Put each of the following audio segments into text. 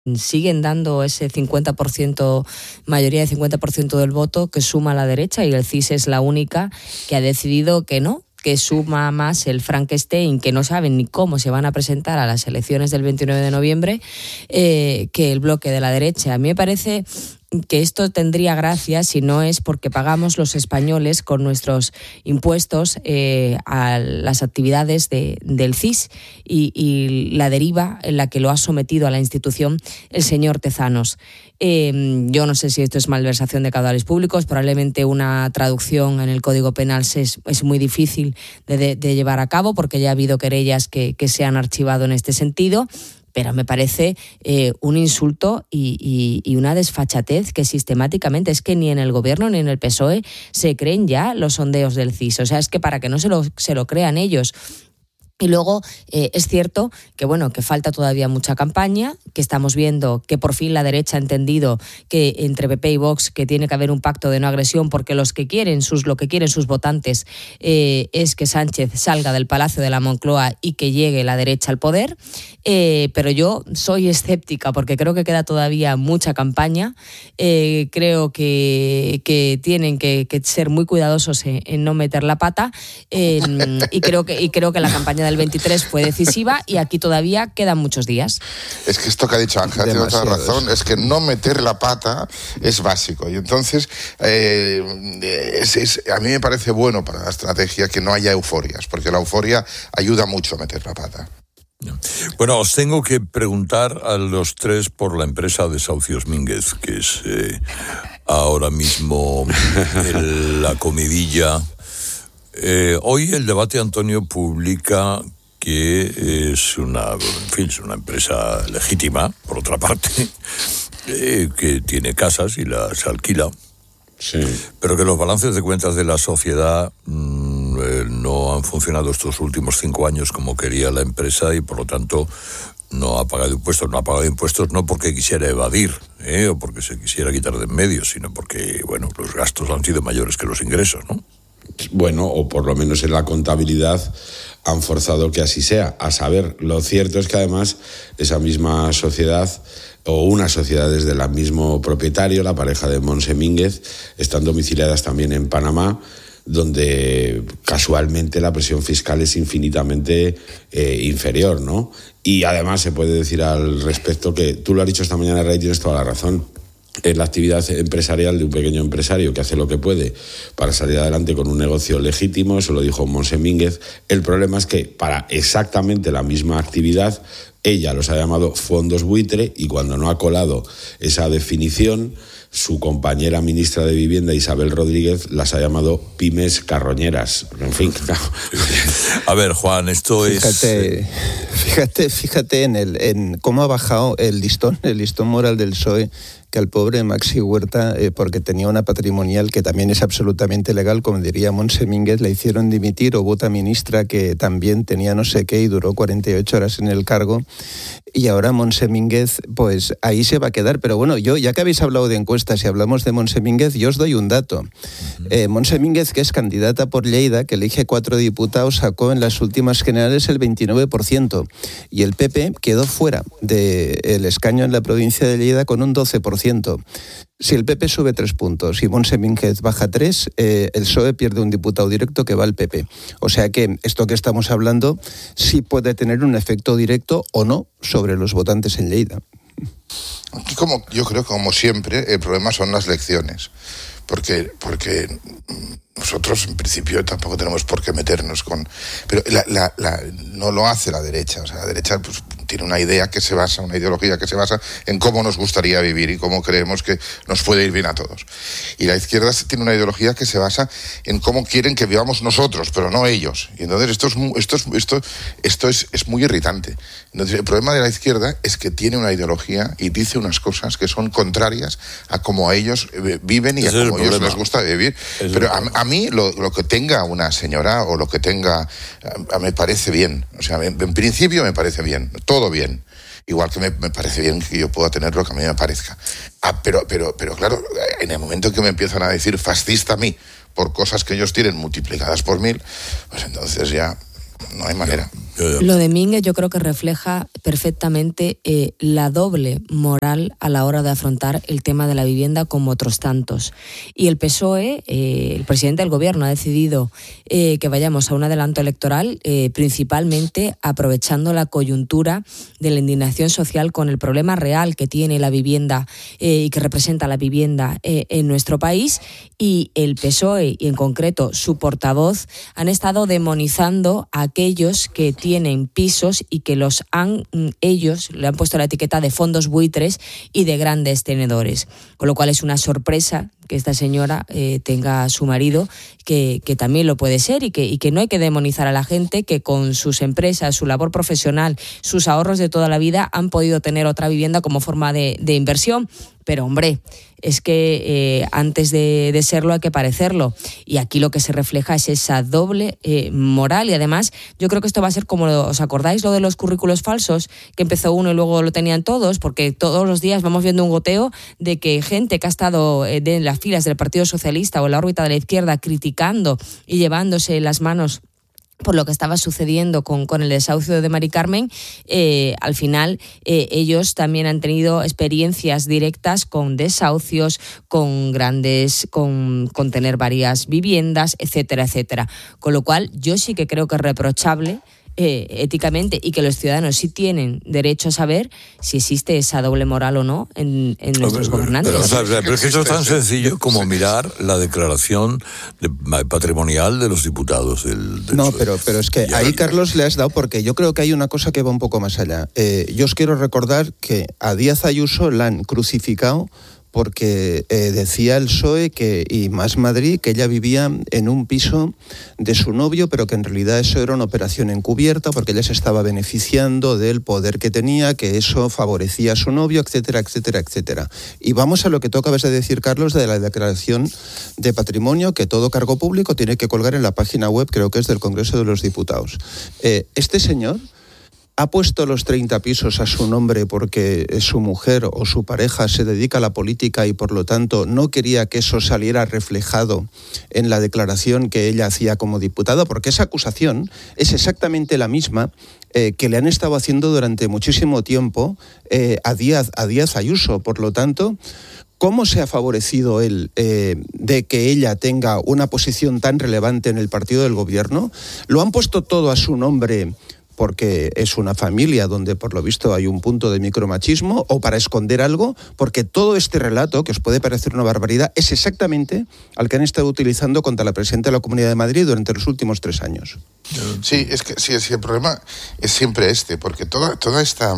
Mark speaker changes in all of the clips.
Speaker 1: siguen dando ese 50%, mayoría de 50% del voto que suma a la derecha, y el CIS es la única que ha decidido que no, que suma más el Frankenstein, que no saben ni cómo se van a presentar a las elecciones del 29 de noviembre, que el bloque de la derecha. A mí me parece que esto tendría gracia si no es porque pagamos los españoles con nuestros impuestos a las actividades del CIS y la deriva en la que lo ha sometido a la institución el señor Tezanos. Yo no sé si esto es malversación de caudales públicos, probablemente una traducción en el Código Penal es muy difícil de llevar a cabo, porque ya ha habido querellas que se han archivado en este sentido. Pero me parece un insulto y una desfachatez que sistemáticamente, es que ni en el gobierno ni en el PSOE se creen ya los sondeos del CIS. O sea, es que para que no se lo crean ellos. Y luego es cierto que que falta todavía mucha campaña, que estamos viendo que por fin la derecha ha entendido que entre PP y Vox que tiene que haber un pacto de no agresión, porque lo que quieren sus votantes es que Sánchez salga del Palacio de la Moncloa y que llegue la derecha al poder. Pero yo soy escéptica porque creo que queda todavía mucha campaña. Creo que tienen que ser muy cuidadosos en no meter la pata, y creo que la campaña del 23 fue decisiva y aquí todavía quedan muchos días.
Speaker 2: Es que esto que ha dicho Ángela tiene otra razón, es que no meter la pata es básico, y entonces a mí me parece bueno para la estrategia que no haya euforias, porque la euforia ayuda mucho a meter la pata.
Speaker 3: Bueno, os tengo que preguntar a los tres por la empresa Desahucios Mínguez, que es ahora mismo la comidilla. Hoy el Debate, Antonio, publica que es una empresa legítima, por otra parte, que tiene casas y las alquila, sí, pero que los balances de cuentas de la sociedad no han funcionado estos últimos 5 años como quería la empresa, y por lo tanto no ha pagado impuestos. No ha pagado impuestos no porque quisiera evadir o porque se quisiera quitar de en medio, sino porque los gastos han sido mayores que los ingresos, ¿no?
Speaker 4: Bueno, o por lo menos en la contabilidad han forzado que así sea. A saber, lo cierto es que además esa misma sociedad, o unas sociedades del mismo propietario, la pareja de Montse Mínguez, están domiciliadas también en Panamá, donde casualmente la presión fiscal es infinitamente inferior, ¿no? Y además se puede decir al respecto que, tú lo has dicho esta mañana, Ray, tienes toda la razón. Es la actividad empresarial de un pequeño empresario que hace lo que puede para salir adelante con un negocio legítimo, eso lo dijo Montse Mínguez. El problema es que para exactamente la misma actividad ella los ha llamado fondos buitre, y cuando no ha colado esa definición, su compañera ministra de Vivienda, Isabel Rodríguez, las ha llamado pymes carroñeras. En fin.
Speaker 3: A ver, Juan, esto
Speaker 5: Fíjate en cómo ha bajado el listón moral del PSOE, que al pobre Maxi Huerta, porque tenía una patrimonial que también es absolutamente legal, como diría Montse Mínguez, la hicieron dimitir, o vota ministra que también tenía no sé qué y duró 48 horas en el cargo, y ahora Montse Mínguez, pues ahí se va a quedar. Pero bueno, yo, ya que habéis hablado de encuestas y hablamos de Montse Mínguez, yo os doy un dato. Montse Mínguez, que es candidata por Lleida, que elige 4 diputados, sacó en las últimas generales el 29%, y el PP quedó fuera del escaño en la provincia de Lleida con un 12%. Si el PP sube 3 puntos y Montse Mínguez baja 3, el PSOE pierde un diputado directo que va al PP. O sea que esto que estamos hablando sí puede tener un efecto directo o no sobre los votantes en Lleida.
Speaker 2: Aquí, yo creo que como siempre, el problema son las lecciones. Porque nosotros en principio tampoco tenemos por qué meternos con... Pero no lo hace la derecha. O sea, la derecha pues tiene una idea que se basa, una ideología que se basa en cómo nos gustaría vivir y cómo creemos que nos puede ir bien a todos. Y la izquierda tiene una ideología que se basa en cómo quieren que vivamos nosotros, pero no ellos. Y entonces esto es muy irritante. Entonces, el problema de la izquierda es que tiene una ideología y dice unas cosas que son contrarias a cómo a ellos viven y a cómo a ellos les gusta vivir. Pero a mí lo que tenga una señora o lo que tenga me parece bien. O sea, en principio me parece bien, todo bien. Igual que me parece bien que yo pueda tener lo que a mí me parezca. Pero claro, en el momento en que me empiezan a decir fascista a mí por cosas que ellos tienen multiplicadas por 1000, pues entonces ya no hay manera.
Speaker 1: Lo de Mínguez yo creo que refleja perfectamente la doble moral a la hora de afrontar el tema de la vivienda como otros tantos. Y el PSOE, el presidente del gobierno, ha decidido que vayamos a un adelanto electoral, principalmente aprovechando la coyuntura de la indignación social con el problema real que tiene la vivienda y que representa la vivienda en nuestro país. Y el PSOE, y en concreto su portavoz, han estado demonizando a aquellos que tienen pisos y que ellos le han puesto la etiqueta de fondos buitres y de grandes tenedores. Con lo cual es una sorpresa que esta señora tenga a su marido, que también lo puede ser, y que no hay que demonizar a la gente que con sus empresas, su labor profesional, sus ahorros de toda la vida han podido tener otra vivienda como forma de inversión. Pero, hombre, es que antes de serlo hay que parecerlo. Y aquí lo que se refleja es esa doble moral. Y además, yo creo que esto va a ser como, ¿os acordáis lo de los currículos falsos? Que empezó uno y luego lo tenían todos, porque todos los días vamos viendo un goteo de que gente que ha estado en las filas del Partido Socialista o en la órbita de la izquierda criticando y llevándose las manos por lo que estaba sucediendo con el desahucio de Mari Carmen, al final ellos también han tenido experiencias directas con desahucios, con tener varias viviendas, etcétera, etcétera. Con lo cual, yo sí que creo que es reprochable éticamente, y que los ciudadanos sí tienen derecho a saber si existe esa doble moral o no en nuestros gobernantes.
Speaker 3: Pero es que eso es tan sencillo como mirar la declaración patrimonial de los diputados del
Speaker 5: No, pero es que ahí, Carlos, le has dado, porque yo creo que hay una cosa que va un poco más allá. Yo os quiero recordar que a Díaz Ayuso la han crucificado porque decía el PSOE y Más Madrid que ella vivía en un piso de su novio, pero que en realidad eso era una operación encubierta porque ella se estaba beneficiando del poder que tenía, que eso favorecía a su novio, etcétera, etcétera, etcétera. Y vamos a lo que tú acabas de decir, Carlos, de la declaración de patrimonio que todo cargo público tiene que colgar en la página web, creo que es del Congreso de los Diputados. Este señor ha puesto los 30 pisos a su nombre porque su mujer o su pareja se dedica a la política y por lo tanto no quería que eso saliera reflejado en la declaración que ella hacía como diputada, porque esa acusación es exactamente la misma que le han estado haciendo durante muchísimo tiempo a Díaz Ayuso. Por lo tanto, ¿cómo se ha favorecido él de que ella tenga una posición tan relevante en el partido del gobierno? Lo han puesto todo a su nombre porque es una familia donde por lo visto hay un punto de micromachismo, o para esconder algo, porque todo este relato, que os puede parecer una barbaridad, es exactamente al que han estado utilizando contra la presidenta de la Comunidad de Madrid durante los últimos 3 años.
Speaker 2: Sí, es que sí, el problema es siempre porque toda esta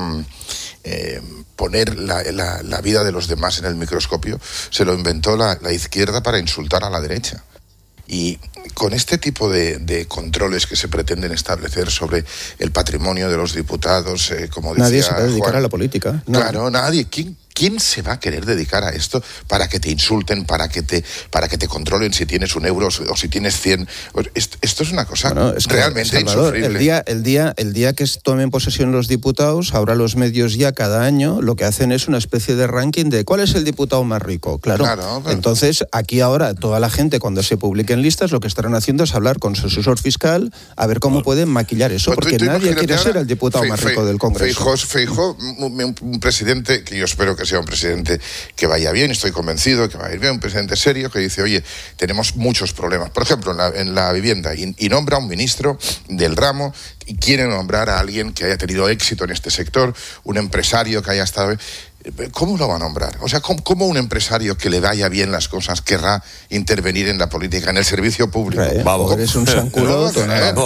Speaker 2: poner la vida de los demás en el microscopio se lo inventó la izquierda para insultar a la derecha. Y con este tipo de controles que se pretenden establecer sobre el patrimonio de los diputados, como decía
Speaker 5: nadie se va a dedicar
Speaker 2: Juan,
Speaker 5: a la política.
Speaker 2: Claro, nadie. ¿Quién se va a querer dedicar a esto para que te insulten, para que te controlen si tienes 1 euro o si tienes 100? Esto es una cosa realmente
Speaker 5: Salvador,
Speaker 2: insufrible.
Speaker 5: El día que tomen posesión los diputados, ahora los medios ya cada año lo que hacen es una especie de ranking de cuál es el diputado más rico. Claro. Entonces, aquí ahora toda la gente, cuando se publiquen listas, lo que estarán haciendo es hablar con su asesor fiscal a ver cómo pueden maquillar eso, porque nadie quiere ser el diputado más rico del Congreso.
Speaker 2: Feijóo, un presidente que yo espero que sea un presidente que vaya bien, estoy convencido que va a ir bien, un presidente serio que dice, oye, tenemos muchos problemas, por ejemplo, en la vivienda, y nombra a un ministro del ramo, y quiere nombrar a alguien que haya tenido éxito en este sector, un empresario que haya estado... ¿Cómo lo va a nombrar? O sea, ¿cómo un empresario que le vaya bien las cosas querrá intervenir en la política, en el servicio público?
Speaker 5: Vamos. Eres un sanculoto.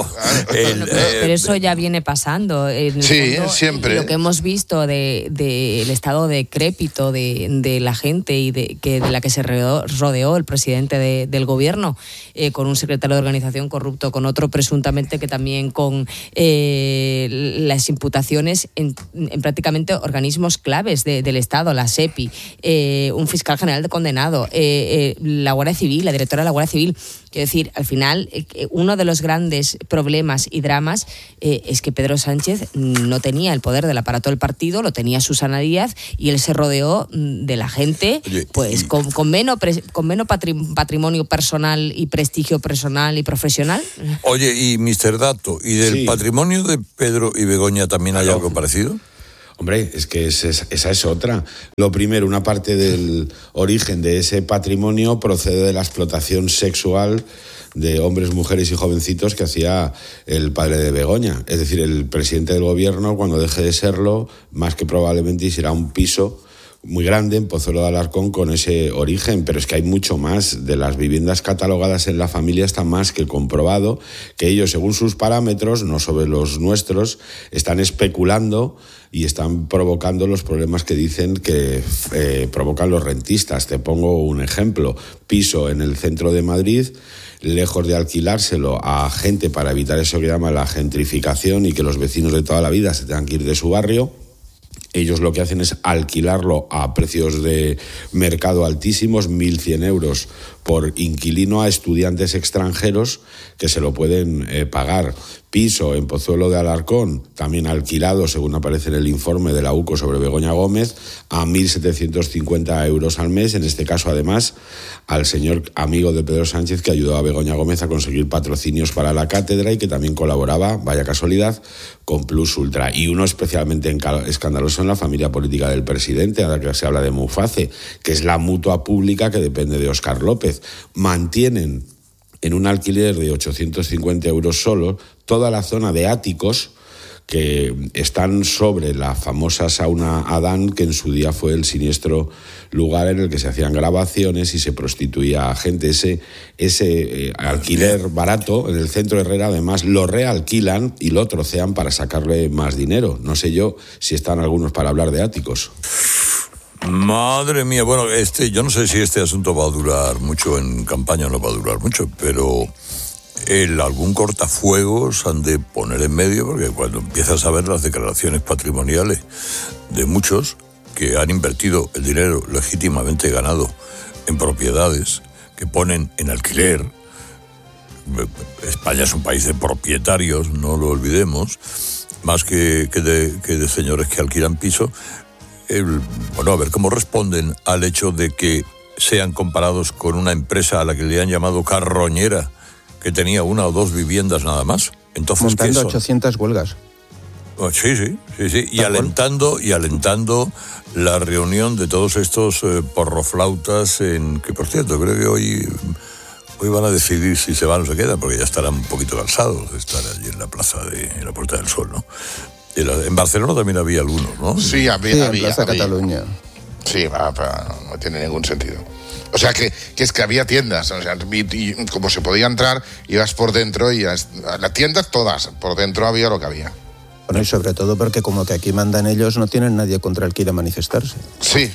Speaker 1: Pero eso ya viene pasando.
Speaker 2: Sí, siempre.
Speaker 1: Lo que hemos visto del estado decrépito de la gente y de la que se rodeó el presidente del gobierno, con un secretario de organización corrupto, con otro presuntamente que también con las imputaciones en prácticamente organismos claves de del Estado, la SEPI, un fiscal general condenado, la Guardia Civil, la directora de la Guardia Civil. Quiero decir, al final, uno de los grandes problemas y dramas es que Pedro Sánchez no tenía el poder del aparato del partido, lo tenía Susana Díaz, y él se rodeó de la gente, pues con menos patrimonio personal y prestigio personal y profesional.
Speaker 3: Oye, y Mr. Dato, ¿y del patrimonio de Pedro y Begoña también hay algo parecido?
Speaker 4: Hombre, es que esa es otra. Lo primero, una parte del origen de ese patrimonio procede de la explotación sexual de hombres, mujeres y jovencitos que hacía el padre de Begoña. Es decir, el presidente del gobierno, cuando deje de serlo, más que probablemente será un piso muy grande en Pozuelo de Alarcón con ese origen, pero es que hay mucho más. De las viviendas catalogadas en la familia está más que comprobado que ellos, según sus parámetros, no sobre los nuestros, están especulando y están provocando los problemas que dicen que provocan los rentistas. Te pongo un ejemplo: piso en el centro de Madrid, lejos de alquilárselo a gente para evitar eso que llama la gentrificación y que los vecinos de toda la vida se tengan que ir de su barrio, ellos lo que hacen es alquilarlo a precios de mercado altísimos, 1.100 euros por inquilino, a estudiantes extranjeros que se lo pueden pagar. Piso en Pozuelo de Alarcón, también alquilado, según aparece en el informe de la UCO sobre Begoña Gómez, a 1.750 euros al mes. En este caso, además, al señor amigo de Pedro Sánchez, que ayudó a Begoña Gómez a conseguir patrocinios para la cátedra y que también colaboraba, vaya casualidad, con Plus Ultra. Y uno especialmente escandaloso en la familia política del presidente, ahora que se habla de Muface, que es la mutua pública que depende de Óscar López. Mantienen en un alquiler de 850 euros solo toda la zona de áticos que están sobre la famosa sauna Adán, que en su día fue el siniestro lugar en el que se hacían grabaciones y se prostituía a gente. Ese alquiler barato en el centro de Herrera, además, lo realquilan y lo trocean para sacarle más dinero. No sé yo si están algunos para hablar de áticos.
Speaker 3: Madre mía, bueno, yo no sé si este asunto va a durar mucho en campaña o no va a durar mucho, pero algún cortafuegos han de poner en medio, porque cuando empiezas a ver las declaraciones patrimoniales de muchos que han invertido el dinero legítimamente ganado en propiedades que ponen en alquiler. España es un país de propietarios, no lo olvidemos, más que de señores que alquilan piso. Bueno, a ver cómo responden al hecho de que sean comparados con una empresa a la que le han llamado carroñera, que tenía 1 o 2 viviendas nada más. Entonces,
Speaker 5: montando 800 huelgas.
Speaker 3: Oh, sí. Y alentando la reunión de todos estos porroflautas que, por cierto, creo que hoy van a decidir si se van o se quedan, porque ya estarán un poquito cansados de estar allí en la plaza en la Puerta del Sol, ¿no? En Barcelona también había algunos, ¿no?
Speaker 2: Sí, había.
Speaker 5: Plaza Cataluña.
Speaker 2: Sí, pero no tiene ningún sentido. O sea, que es que había tiendas, o sea, y como se podía entrar, ibas por dentro y las tiendas todas, por dentro había lo que había.
Speaker 5: Bueno, y sobre todo porque como que aquí mandan ellos, no tienen nadie contra el que ir a manifestarse.
Speaker 2: Sí.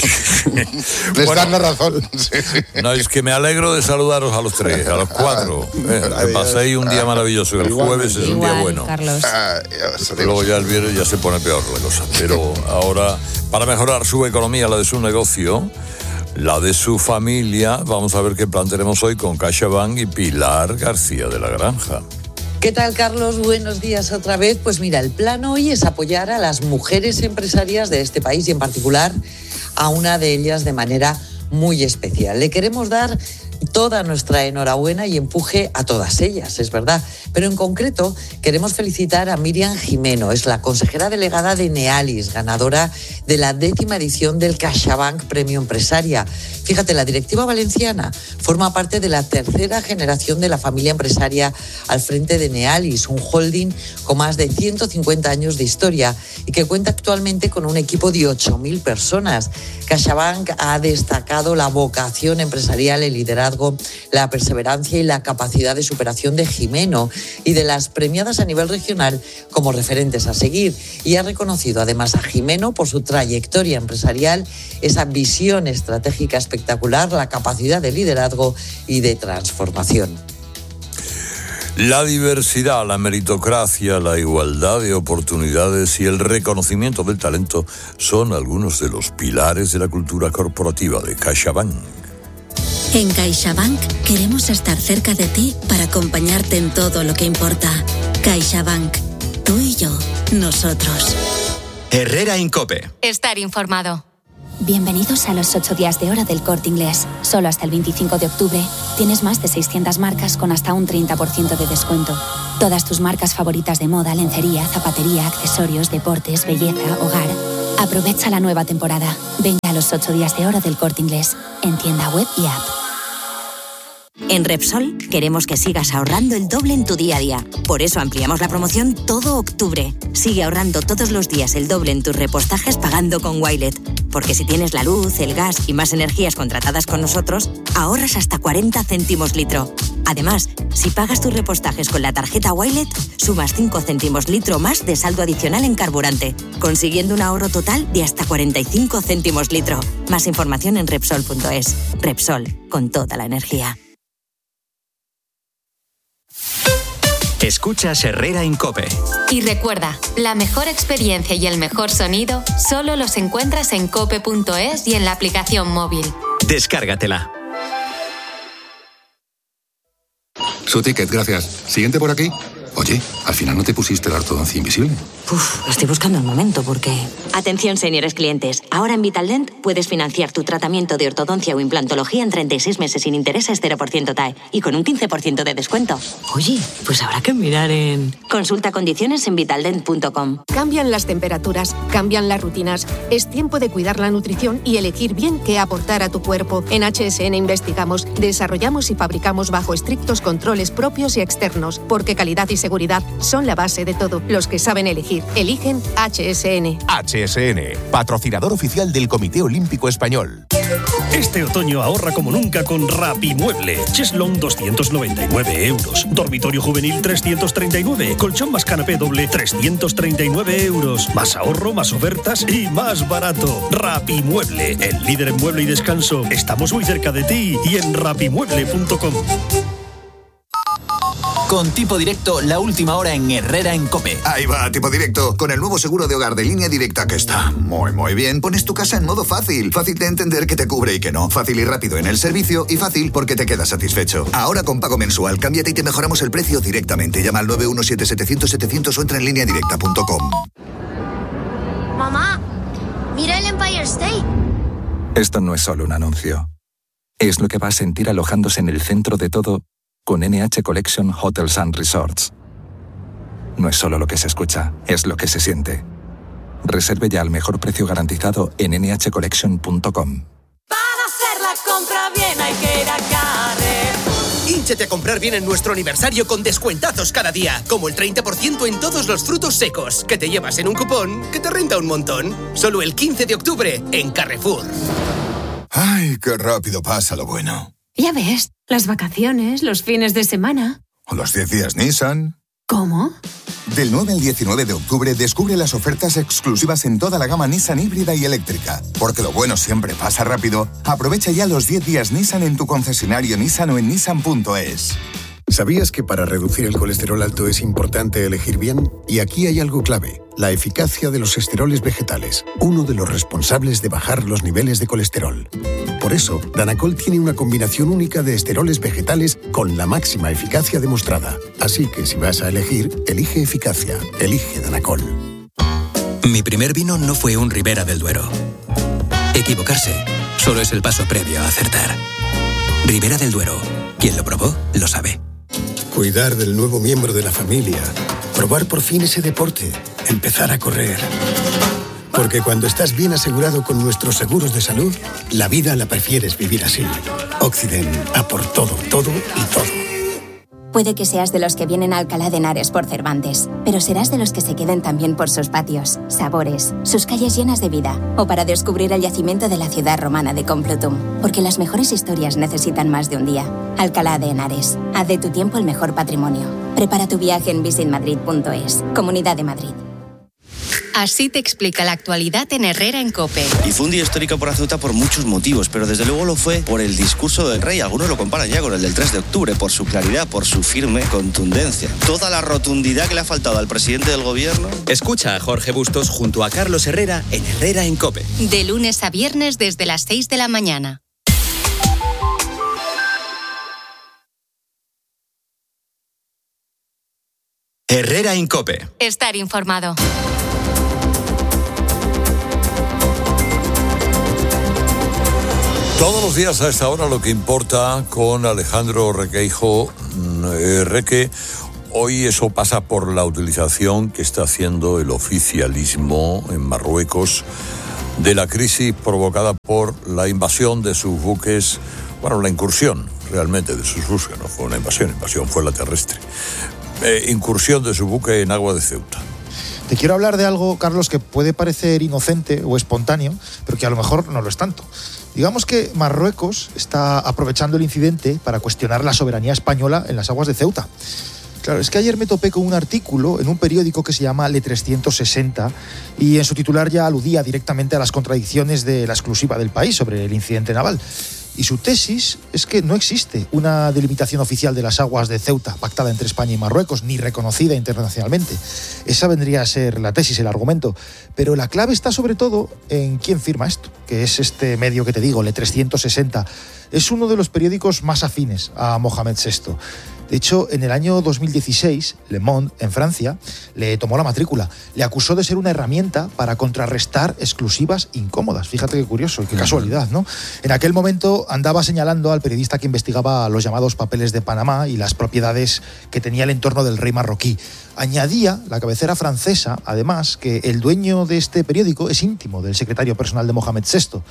Speaker 2: Les dan la razón. Sí.
Speaker 3: No, es que me alegro de saludaros a los 3, a los 4. Que paséis un día maravilloso. El jueves es un día bueno.
Speaker 1: Carlos.
Speaker 3: Luego ya el viernes ya se pone peor la cosa. Pero ahora, para mejorar su economía, la de su negocio, la de su familia, vamos a ver qué plan tenemos hoy con CaixaBank y Pilar García de la Granja.
Speaker 6: ¿Qué tal, Carlos? Buenos días otra vez. Pues mira, el plan hoy es apoyar a las mujeres empresarias de este país y en particular a una de ellas de manera muy especial. Le queremos dar toda nuestra enhorabuena y empuje a todas ellas, es verdad. Pero en concreto queremos felicitar a Miriam Jimeno, es la consejera delegada de Nealis, ganadora de la 10ª edición del CaixaBank Premio Empresaria. Fíjate, la directiva valenciana forma parte de la 3ª generación de la familia empresaria al frente de Nealis, un holding con más de 150 años de historia y que cuenta actualmente con un equipo de 8.000 personas. CaixaBank ha destacado la vocación empresarial, el liderazgo, la perseverancia y la capacidad de superación de Jimeno y de las premiadas a nivel regional como referentes a seguir. Y ha reconocido además a Jimeno por su trayectoria empresarial, esa visión estratégica espectacular, la capacidad de liderazgo y de transformación.
Speaker 3: La diversidad, la meritocracia, la igualdad de oportunidades y el reconocimiento del talento son algunos de los pilares de la cultura corporativa de CaixaBank.
Speaker 7: En CaixaBank queremos estar cerca de ti para acompañarte en todo lo que importa. CaixaBank. Tú y yo. Nosotros.
Speaker 8: Herrera Incope.
Speaker 9: Estar informado.
Speaker 10: Bienvenidos a los 8 días de oro del Corte Inglés. Solo hasta el 25 de octubre tienes más de 600 marcas con hasta un 30% de descuento. Todas tus marcas favoritas de moda, lencería, zapatería, accesorios, deportes, belleza, hogar. Aprovecha la nueva temporada. Venga a los 8 días de oro del Corte Inglés, en tienda web y app.
Speaker 11: En Repsol queremos que sigas ahorrando el doble en tu día a día. Por eso ampliamos la promoción todo octubre. Sigue ahorrando todos los días el doble en tus repostajes pagando con Wilet. Porque si tienes la luz, el gas y más energías contratadas con nosotros, ahorras hasta 40 céntimos litro. Además, si pagas tus repostajes con la tarjeta Wilet, sumas 5 céntimos litro más de saldo adicional en carburante, consiguiendo un ahorro total de hasta 45 céntimos litro. Más información en Repsol.es. Repsol, con toda la energía.
Speaker 8: Escuchas Herrera Incope.
Speaker 9: Y recuerda, la mejor experiencia y el mejor sonido solo los encuentras en cope.es y en la aplicación móvil.
Speaker 8: Descárgatela.
Speaker 12: Su ticket, gracias. Siguiente por aquí. Oye, al final no te pusiste la ortodoncia invisible.
Speaker 11: Estoy buscando el momento porque... Atención, señores clientes. Ahora en Vitaldent puedes financiar tu tratamiento de ortodoncia o implantología en 36 meses sin intereses 0% TAE y con un 15% de descuento. Oye, pues habrá que mirar en... Consulta condiciones en vitaldent.com.
Speaker 13: Cambian las temperaturas, cambian las rutinas. Es tiempo de cuidar la nutrición y elegir bien qué aportar a tu cuerpo. En HSN investigamos, desarrollamos y fabricamos bajo estrictos controles propios y externos, porque calidad y seguridad son la base de todo. Los que saben elegir, eligen HSN.
Speaker 14: HSN, patrocinador oficial del Comité Olímpico Español.
Speaker 15: Este otoño ahorra como nunca con Rapimueble. Cheslón 299 euros. Dormitorio juvenil 339. Colchón más canapé doble 339 euros. Más ahorro, más ofertas y más barato. Rapimueble, el líder en mueble y descanso. Estamos muy cerca de ti y en rapimueble.com.
Speaker 8: Con Tipo Directo, la última hora en Herrera Incope.
Speaker 16: Ahí va, Tipo Directo. Con el nuevo seguro de hogar de Línea Directa que está muy bien, pones tu casa en modo fácil. Fácil de entender que te cubre y que no. Fácil y rápido en el servicio y fácil porque te quedas satisfecho. Ahora con pago mensual, cámbiate y te mejoramos el precio directamente. Llama al 917-700-700 o entra en lineadirecta.com.
Speaker 17: Mamá, mira el Empire State.
Speaker 18: Esto no es solo un anuncio. Es lo que va a sentir alojándose en el centro de todo con NH Collection Hotels and Resorts. No es solo lo que se escucha, es lo que se siente. Reserve ya al mejor precio garantizado en nhcollection.com.
Speaker 19: Para hacer la compra bien hay que ir a Carrefour.
Speaker 20: Hínchate a comprar bien en nuestro aniversario con descuentazos cada día, como el 30% en todos los frutos secos, que te llevas en un cupón que te renta un montón. Solo el 15 de octubre en Carrefour.
Speaker 21: ¡Ay, qué rápido pasa lo bueno!
Speaker 22: Ya ves, las vacaciones, los fines de semana.
Speaker 21: ¿O los 10 días Nissan?
Speaker 22: ¿Cómo?
Speaker 21: Del 9 al 19 de octubre descubre las ofertas exclusivas en toda la gama Nissan híbrida y eléctrica. Porque lo bueno siempre pasa rápido. Aprovecha ya los 10 días Nissan en tu concesionario Nissan o en nissan.es.
Speaker 23: ¿Sabías que para reducir el colesterol alto es importante elegir bien? Y aquí hay algo clave, la eficacia de los esteroles vegetales, uno de los responsables de bajar los niveles de colesterol. Por eso, Danacol tiene una combinación única de esteroles vegetales con la máxima eficacia demostrada. Así que si vas a elegir, elige eficacia, elige Danacol.
Speaker 24: Mi primer vino no fue un Ribera del Duero. Equivocarse solo es el paso previo a acertar. Ribera del Duero, quien lo probó, lo sabe.
Speaker 23: Cuidar del nuevo miembro de la familia. Probar por fin ese deporte. Empezar a correr. Porque cuando estás bien asegurado con nuestros seguros de salud, la vida la prefieres vivir así. Occident, a por todo, todo y todo.
Speaker 10: Puede que seas de los que vienen a Alcalá de Henares por Cervantes, pero serás de los que se queden también por sus patios, sabores, sus calles llenas de vida, o para descubrir el yacimiento de la ciudad romana de Complutum. Porque las mejores historias necesitan más de un día. Alcalá de Henares. Haz de tu tiempo el mejor patrimonio. Prepara tu viaje en visitmadrid.es. Comunidad de Madrid.
Speaker 9: Así te explica la actualidad en Herrera en COPE.
Speaker 1: Y fue un día histórico para Ceuta por muchos motivos, pero desde luego lo fue por el discurso del rey. Algunos lo comparan ya con el del 3 de octubre, por su claridad, por su firme contundencia. Toda la rotundidad que le ha faltado al presidente del gobierno.
Speaker 24: Escucha a Jorge Bustos junto a Carlos Herrera en Herrera en COPE.
Speaker 9: De lunes a viernes desde las 6 de la mañana.
Speaker 24: Herrera en COPE.
Speaker 9: Estar informado.
Speaker 3: Todos los días a esta hora lo que importa con Alejandro Requeijo. Reque, hoy eso pasa por la utilización que está haciendo el oficialismo en Marruecos de la crisis provocada por la invasión de sus buques, bueno, la incursión realmente de sus buques, no fue una invasión fue la terrestre. Incursión de su buque en agua de Ceuta.
Speaker 2: Te quiero hablar de algo, Carlos, que puede parecer inocente o espontáneo, pero que a lo mejor no lo es tanto. Digamos que Marruecos está aprovechando el incidente para cuestionar la soberanía española en las aguas de Ceuta. Claro, es que ayer me topé con un artículo en un periódico que se llama Le 360 y en su titular ya aludía directamente a las contradicciones de la exclusiva del país sobre el incidente naval. Y su tesis es que no existe una delimitación oficial de las aguas de Ceuta pactada entre España y Marruecos, ni reconocida internacionalmente. Esa vendría a ser la tesis, el argumento. Pero la clave está sobre todo en quién firma esto, que es este medio que te digo, Le 360. Es uno de los periódicos más afines a Mohamed VI. De hecho, en el año 2016, Le Monde, en Francia, le tomó la matrícula. Le acusó de ser una herramienta para contrarrestar exclusivas incómodas. Fíjate qué curioso y qué casualidad, ¿no? En aquel momento andaba señalando al periodista que investigaba los llamados papeles de Panamá y las propiedades que tenía el entorno del rey marroquí. Añadía la cabecera francesa, además, que el dueño de este periódico es íntimo del secretario personal de Mohamed VI.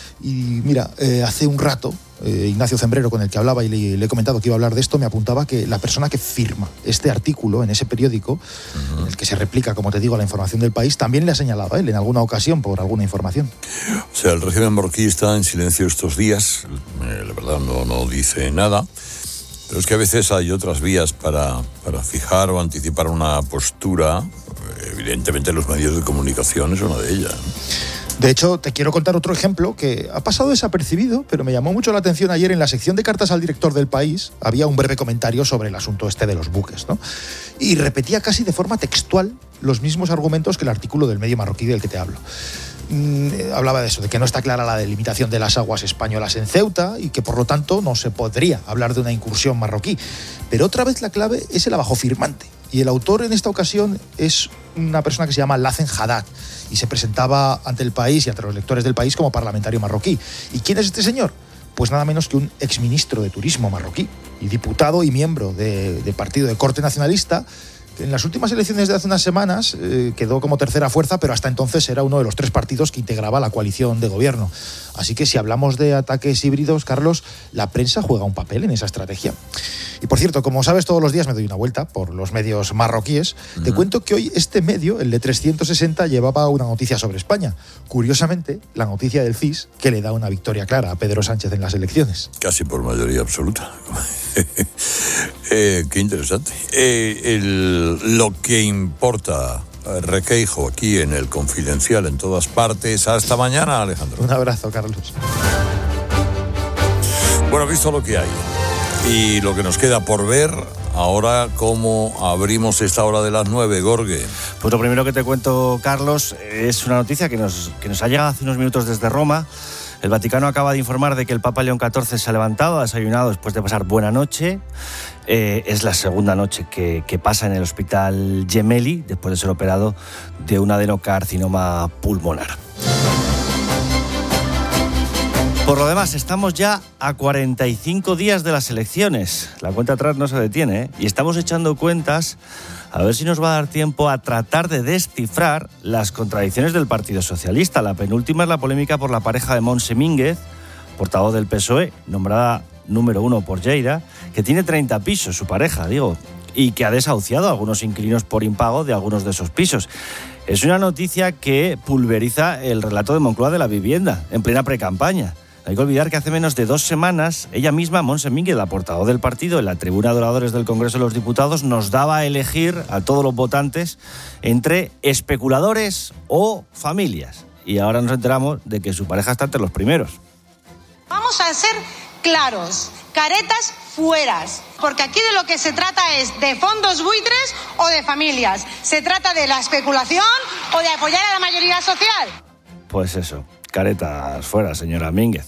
Speaker 2: Y mira, hace un rato, Ignacio Zembrero, con el que hablaba y le he comentado que iba a hablar de esto, me apuntaba que la persona que firma este artículo en ese periódico, en el que se replica, como te digo, la información del país, también le ha señalado a él en alguna ocasión por alguna información.
Speaker 3: O sea, el régimen marroquí está en silencio estos días, la verdad no dice nada, pero es que a veces hay otras vías para fijar o anticipar una postura. Evidentemente los medios de comunicación es una de ellas.
Speaker 2: De hecho, te quiero contar otro ejemplo que ha pasado desapercibido, pero me llamó mucho la atención ayer. En la sección de cartas al director del país había un breve comentario sobre el asunto este de los buques, ¿no? Y repetía casi de forma textual los mismos argumentos que el artículo del medio marroquí del que te hablo. Hablaba de eso, de que no está clara la delimitación de las aguas españolas en Ceuta y que por lo tanto no se podría hablar de una incursión marroquí. Pero otra vez la clave es el abajo firmante. Y el autor en esta ocasión es una persona que se llama Lazen Haddad y se presentaba ante el país y ante los lectores del país como parlamentario marroquí. ¿Y quién es este señor? Pues nada menos que un exministro de Turismo marroquí y diputado y miembro de partido de corte nacionalista. En las últimas elecciones de hace unas semanas quedó como tercera fuerza, pero hasta entonces era uno de los 3 partidos que integraba la coalición de gobierno. Así que si hablamos de ataques híbridos, Carlos, la prensa juega un papel en esa estrategia. Y por cierto, como sabes, todos los días me doy una vuelta por los medios marroquíes. Te cuento que hoy este medio, el de 360, llevaba una noticia sobre España. Curiosamente, la noticia del CIS, que le da una victoria clara a Pedro Sánchez en las elecciones.
Speaker 3: Casi por mayoría absoluta. Qué interesante. Lo que importa, Requeijo, aquí en el Confidencial, en todas partes. Hasta mañana, Alejandro.
Speaker 2: Un abrazo, Carlos.
Speaker 3: Bueno, visto lo que hay y lo que nos queda por ver, ahora cómo abrimos esta hora de las 9, Gorge.
Speaker 4: Pues lo primero que te cuento, Carlos, es una noticia que nos ha llegado hace unos minutos desde Roma. El Vaticano acaba de informar de que el Papa León XIV se ha levantado, ha desayunado después de pasar buena noche. Es la segunda noche que pasa en el hospital Gemelli, después de ser operado de un adenocarcinoma pulmonar. Por lo demás, estamos ya a 45 días de las elecciones. La cuenta atrás no se detiene, ¿eh? Y estamos echando cuentas a ver si nos va a dar tiempo a tratar de descifrar las contradicciones del Partido Socialista. La penúltima es la polémica por la pareja de Montse Mínguez, portavoz del PSOE, nombrada número 1 por Lleida, que tiene 30 pisos, su pareja, y que ha desahuciado a algunos inquilinos por impago de algunos de esos pisos. Es una noticia que pulveriza el relato de Moncloa de la vivienda, en plena precampaña. Hay que olvidar que hace menos de 2 semanas, ella misma, Montse Mínguez, la portavoz del partido, en la tribuna de oradores del Congreso de los Diputados, nos daba a elegir a todos los votantes entre especuladores o familias. Y ahora nos enteramos de que su pareja está entre los primeros.
Speaker 5: Vamos a ser claros, caretas fueras, porque aquí de lo que se trata es de fondos buitres o de familias. Se trata de la especulación o de apoyar a la mayoría social.
Speaker 4: Pues eso, caretas fuera, señora Mínguez.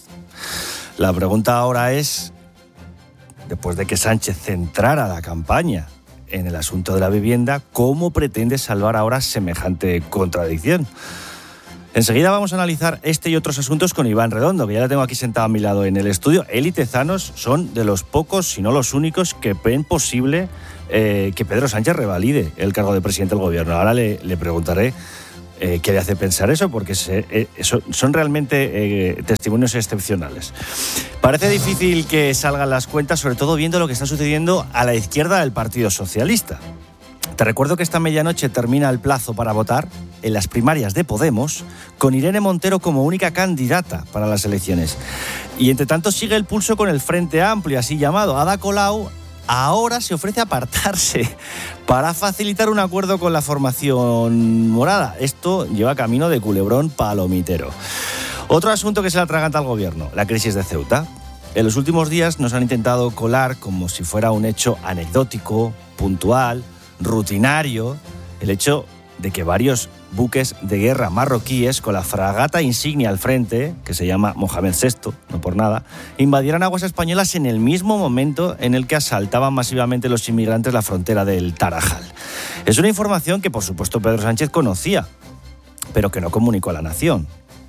Speaker 4: La pregunta ahora es, después de que Sánchez centrara la campaña en el asunto de la vivienda, ¿cómo pretende salvar ahora semejante contradicción? Enseguida vamos a analizar este y otros asuntos con Iván Redondo, que ya le tengo aquí sentado a mi lado en el estudio. Él y Tezanos son de los pocos, si no los únicos, que ven posible que Pedro Sánchez revalide el cargo de presidente del gobierno. Ahora le preguntaré qué le hace pensar eso, porque son realmente testimonios excepcionales. Parece difícil que salgan las cuentas, sobre todo viendo lo que está sucediendo a la izquierda del Partido Socialista. Te recuerdo que esta medianoche termina el plazo para votar en las primarias de Podemos, con Irene Montero como única candidata para las elecciones. Y entre tanto sigue el pulso con el Frente Amplio, así llamado. Ada Colau ahora se ofrece apartarse para facilitar un acuerdo con la formación morada. Esto lleva camino de culebrón palomitero. Otro asunto que se le atraganta al gobierno, la crisis de Ceuta. En los últimos días nos han intentado colar como si fuera un hecho anecdótico, puntual, rutinario, el hecho de que varios buques de guerra marroquíes con la fragata insignia al frente, que se llama Mohamed VI, no por nada, invadieran aguas españolas en el mismo momento en el que asaltaban masivamente los inmigrantes la frontera del Tarajal. Es una información que, por supuesto, Pedro Sánchez conocía, pero que no comunicó a la nación.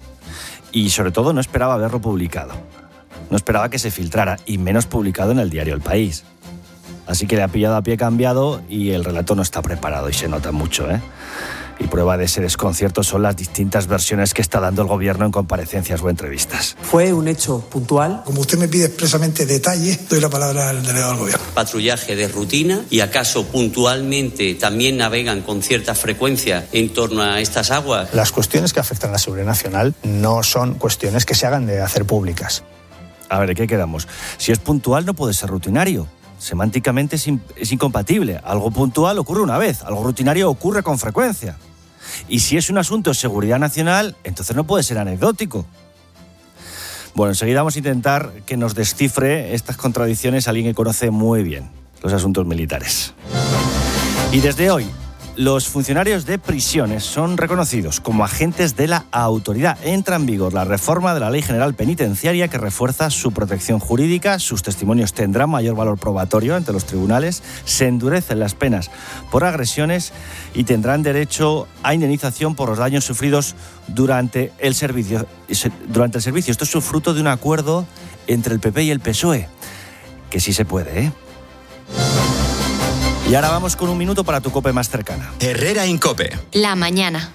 Speaker 4: Y, sobre todo, no esperaba verlo publicado. No esperaba que se filtrara, y menos publicado en el diario El País. Así que le ha pillado a pie cambiado y el relato no está preparado y se nota mucho, ¿eh? Y prueba de ese desconcierto son las distintas versiones que está dando el gobierno en comparecencias o entrevistas.
Speaker 6: Fue un hecho puntual.
Speaker 7: Como usted me pide expresamente detalles, doy la palabra al delegado del gobierno.
Speaker 12: Patrullaje de rutina y acaso puntualmente también navegan con cierta frecuencia en torno a estas aguas.
Speaker 25: Las cuestiones que afectan a la seguridad nacional no son cuestiones que se hagan de hacer públicas.
Speaker 4: A ver, ¿de qué quedamos? Si es puntual no puede ser rutinario. Semánticamente es incompatible. Algo puntual ocurre una vez, algo rutinario ocurre con frecuencia. Y si es un asunto de seguridad nacional, entonces no puede ser anecdótico. Bueno, enseguida vamos a intentar que nos descifre estas contradicciones alguien que conoce muy bien los asuntos militares. Y desde hoy, los funcionarios de prisiones son reconocidos como agentes de la autoridad. Entra en vigor la reforma de la Ley General Penitenciaria que refuerza su protección jurídica, sus testimonios tendrán mayor valor probatorio ante los tribunales, se endurecen las penas por agresiones y tendrán derecho a indemnización por los daños sufridos durante el servicio. Esto es fruto de un acuerdo entre el PP y el PSOE, que sí se puede, ¿eh? Y ahora vamos con un minuto para tu COPE más cercana.
Speaker 26: Herrera Incope.
Speaker 9: La mañana.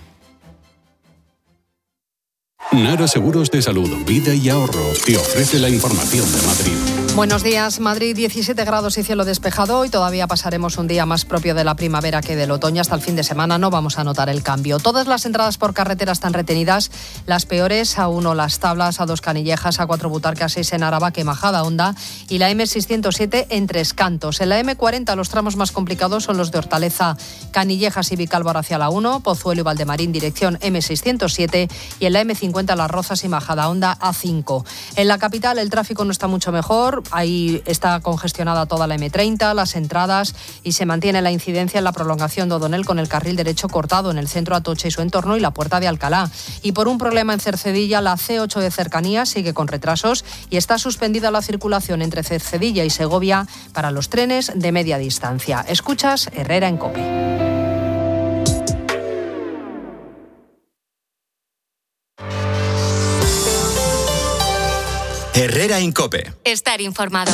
Speaker 27: Nara Seguros de Salud, Vida y Ahorro te ofrece la información de Madrid.
Speaker 28: Buenos días, Madrid, 17 grados y cielo despejado. Y todavía pasaremos un día más propio de la primavera que del otoño. Hasta el fin de semana no vamos a notar el cambio. Todas las entradas por carretera están retenidas. Las peores, A1 Las Tablas, A2 Canillejas, A4 Butarque, A6 en Aravaca, Majadahonda y la M607 en Tres Cantos. En la M40 los tramos más complicados son los de Hortaleza, Canillejas y Vicálvaro hacia la 1, Pozuelo y Valdemarín dirección M607 y en la M50 Las Rozas y Majadahonda A5. En la capital el tráfico no está mucho mejor. Ahí está congestionada toda la M30, las entradas y se mantiene la incidencia en la prolongación de O'Donnell con el carril derecho cortado en el centro Atocha y su entorno y la Puerta de Alcalá. Y por un problema en Cercedilla, la C8 de cercanías sigue con retrasos y está suspendida la circulación entre Cercedilla y Segovia para los trenes de media distancia. Escuchas Herrera en COPE.
Speaker 26: Herrera Incope.
Speaker 9: Estar informado.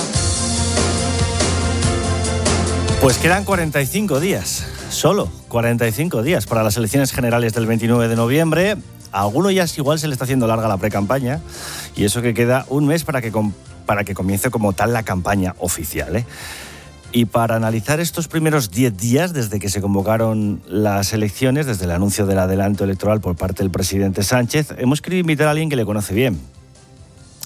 Speaker 4: Pues quedan 45 días, solo 45 días para las elecciones generales del 29 de noviembre. A alguno ya igual se le está haciendo larga la precampaña y eso que queda un mes para que comience como tal la campaña oficial, ¿eh? Y para analizar estos primeros 10 días desde que se convocaron las elecciones, desde el anuncio del adelanto electoral por parte del presidente Sánchez, hemos querido invitar a alguien que le conoce bien.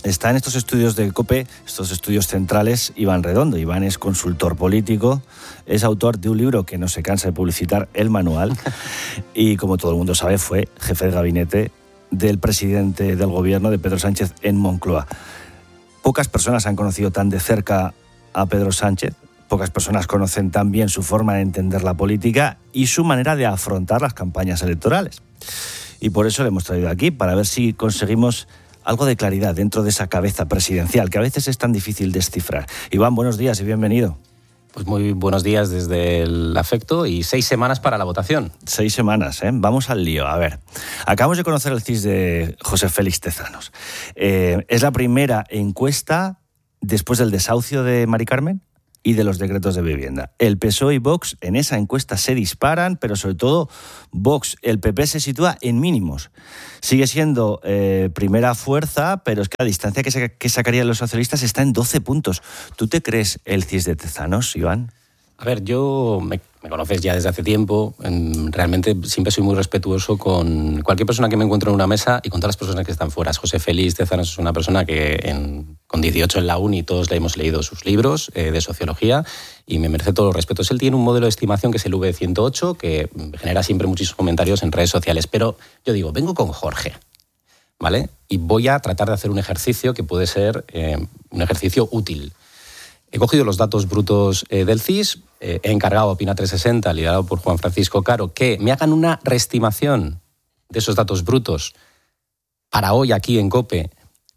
Speaker 4: Está en estos estudios de COPE, estos estudios centrales, Iván Redondo. Iván es consultor político, es autor de un libro que no se cansa de publicitar, El Manual, y como todo el mundo sabe, fue jefe de gabinete del presidente del gobierno de Pedro Sánchez en Moncloa. Pocas personas han conocido tan de cerca a Pedro Sánchez, pocas personas conocen tan bien su forma de entender la política y su manera de afrontar las campañas electorales. Y por eso le hemos traído aquí, para ver si conseguimos algo de claridad dentro de esa cabeza presidencial, que a veces es tan difícil descifrar. Iván, buenos días y bienvenido.
Speaker 8: Pues muy buenos días desde el afecto y 6 semanas para la votación.
Speaker 4: 6 semanas, ¿eh? Vamos al lío. A ver, acabamos de conocer el CIS de José Félix Tezanos. Es la primera encuesta después del desahucio de Mari Carmen y de los decretos de vivienda. El PSOE y Vox en esa encuesta se disparan, pero sobre todo Vox, el PP se sitúa en mínimos. Sigue siendo primera fuerza, pero es que la distancia que sacarían los socialistas está en 12 puntos. ¿Tú te crees el CIS de Tezanos, Iván?
Speaker 8: A ver, yo me conoces ya desde hace tiempo. Realmente siempre soy muy respetuoso con cualquier persona que me encuentro en una mesa y con todas las personas que están fuera. José Félix Tezanos es una persona que con 18 en la uni todos le hemos leído sus libros de sociología y me merece todos los respetos. Él tiene un modelo de estimación que es el V108 que genera siempre muchísimos comentarios en redes sociales. Pero yo digo, vengo con Jorge, ¿vale? Y voy a tratar de hacer un ejercicio que puede ser un ejercicio útil. He cogido los datos brutos del CIS, he encargado a Opina 360, liderado por Juan Francisco Caro, que me hagan una reestimación de esos datos brutos para hoy aquí en COPE,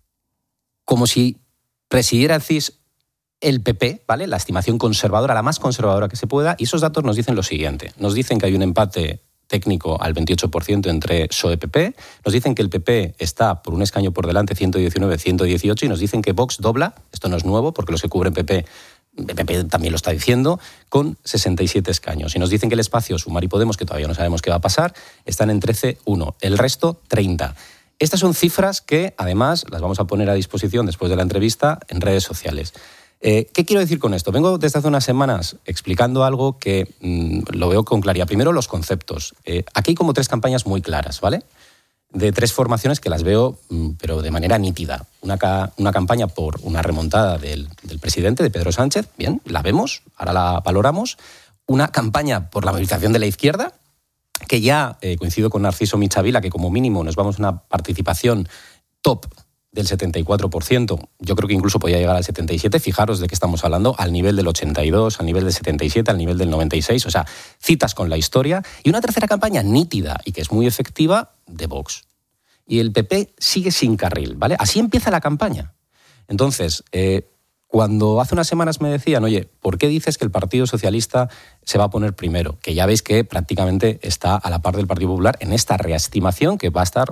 Speaker 8: como si presidiera el CIS el PP, ¿vale? La estimación conservadora, la más conservadora que se pueda, y esos datos nos dicen lo siguiente. Nos dicen que hay un empate técnico al 28% entre PSOE y PP, nos dicen que el PP está por un escaño por delante, 119-118, y nos dicen que Vox dobla, esto no es nuevo porque los que cubren PP también lo está diciendo, con 67 escaños. Y nos dicen que el espacio Sumar y Podemos, que todavía no sabemos qué va a pasar, están en 13-1, el resto 30. Estas son cifras que además las vamos a poner a disposición después de la entrevista en redes sociales. ¿Qué quiero decir con esto? Vengo desde hace unas semanas explicando algo que lo veo con claridad. Primero, los conceptos. Aquí hay como 3 campañas muy claras, ¿vale? De 3 formaciones que las veo, pero de manera nítida. Una campaña por una remontada del presidente, de Pedro Sánchez, bien, la vemos, ahora la valoramos. Una campaña por la movilización de la izquierda, que ya coincido con Narciso Michavila, que como mínimo nos vamos a una participación top del 74%, yo creo que incluso podía llegar al 77%, fijaros de qué estamos hablando, al nivel del 82%, al nivel del 77%, al nivel del 96%, o sea, citas con la historia. Y una tercera campaña nítida y que es muy efectiva de Vox. Y el PP sigue sin carril, ¿vale? Así empieza la campaña. Entonces, cuando hace unas semanas me decían, oye, ¿por qué dices que el Partido Socialista se va a poner primero? Que ya veis que prácticamente está a la par del Partido Popular en esta reestimación que va a estar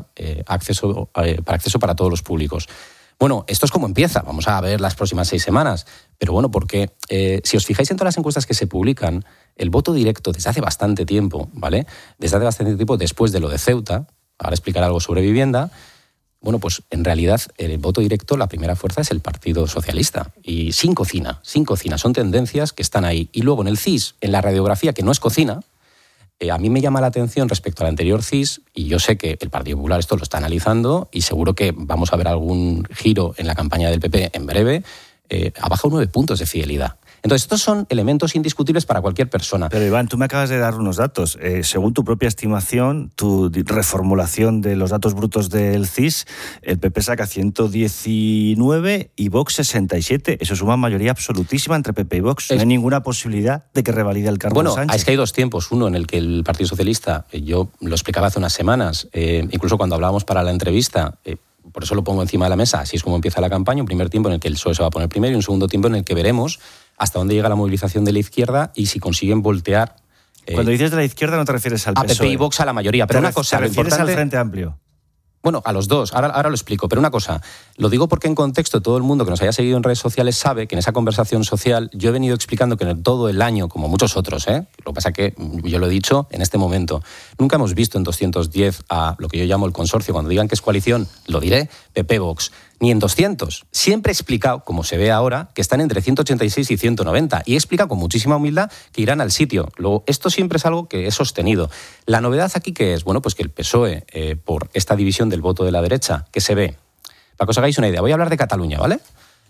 Speaker 8: para acceso para todos los públicos. Bueno, esto es como empieza, vamos a ver las próximas 6 semanas. Pero bueno, porque si os fijáis en todas las encuestas que se publican, el voto directo desde hace bastante tiempo, ¿vale? Desde hace bastante tiempo, después de lo de Ceuta, ahora explicaré algo sobre vivienda. Bueno, pues en realidad el voto directo, la primera fuerza es el Partido Socialista. Y sin cocina, son tendencias que están ahí. Y luego en el CIS, en la radiografía, que no es cocina, a mí me llama la atención respecto al anterior CIS, y yo sé que el Partido Popular esto lo está analizando, y seguro que vamos a ver algún giro en la campaña del PP en breve, ha bajado 9 puntos de fidelidad. Entonces, estos son elementos indiscutibles para cualquier persona.
Speaker 4: Pero, Iván, tú me acabas de dar unos datos. Según tu propia estimación, tu reformulación de los datos brutos del CIS, el PP saca 119 y Vox 67. Eso suma mayoría absolutísima entre PP y Vox. No hay ninguna posibilidad de que revalide el cargo de Sánchez.
Speaker 8: Es que hay 2 tiempos. Uno en el que el Partido Socialista, yo lo explicaba hace unas semanas, incluso cuando hablábamos para la entrevista, por eso lo pongo encima de la mesa, así es como empieza la campaña, un primer tiempo en el que el PSOE se va a poner primero y un segundo tiempo en el que veremos hasta dónde llega la movilización de la izquierda y si consiguen voltear.
Speaker 4: Cuando dices de la izquierda no te refieres al PSOE.
Speaker 8: A PP y Vox a la mayoría, pero una cosa...
Speaker 4: ¿Te refieres al Frente Amplio?
Speaker 8: Bueno, a los dos, ahora lo explico, pero una cosa, lo digo porque en contexto todo el mundo que nos haya seguido en redes sociales sabe que en esa conversación social yo he venido explicando que en todo el año, como muchos otros, lo que pasa que yo lo he dicho en este momento, nunca hemos visto en 210 a lo que yo llamo el consorcio, cuando digan que es coalición, lo diré, PP-Vox, ni en 200. Siempre he explicado, como se ve ahora, que están entre 186 y 190. Y he explicado con muchísima humildad que irán al sitio. Luego, esto siempre es algo que he sostenido. La novedad aquí, ¿qué es? Bueno, pues que el PSOE, por esta división del voto de la derecha, que se ve, Para que os hagáis una idea, voy a hablar de Cataluña, ¿vale?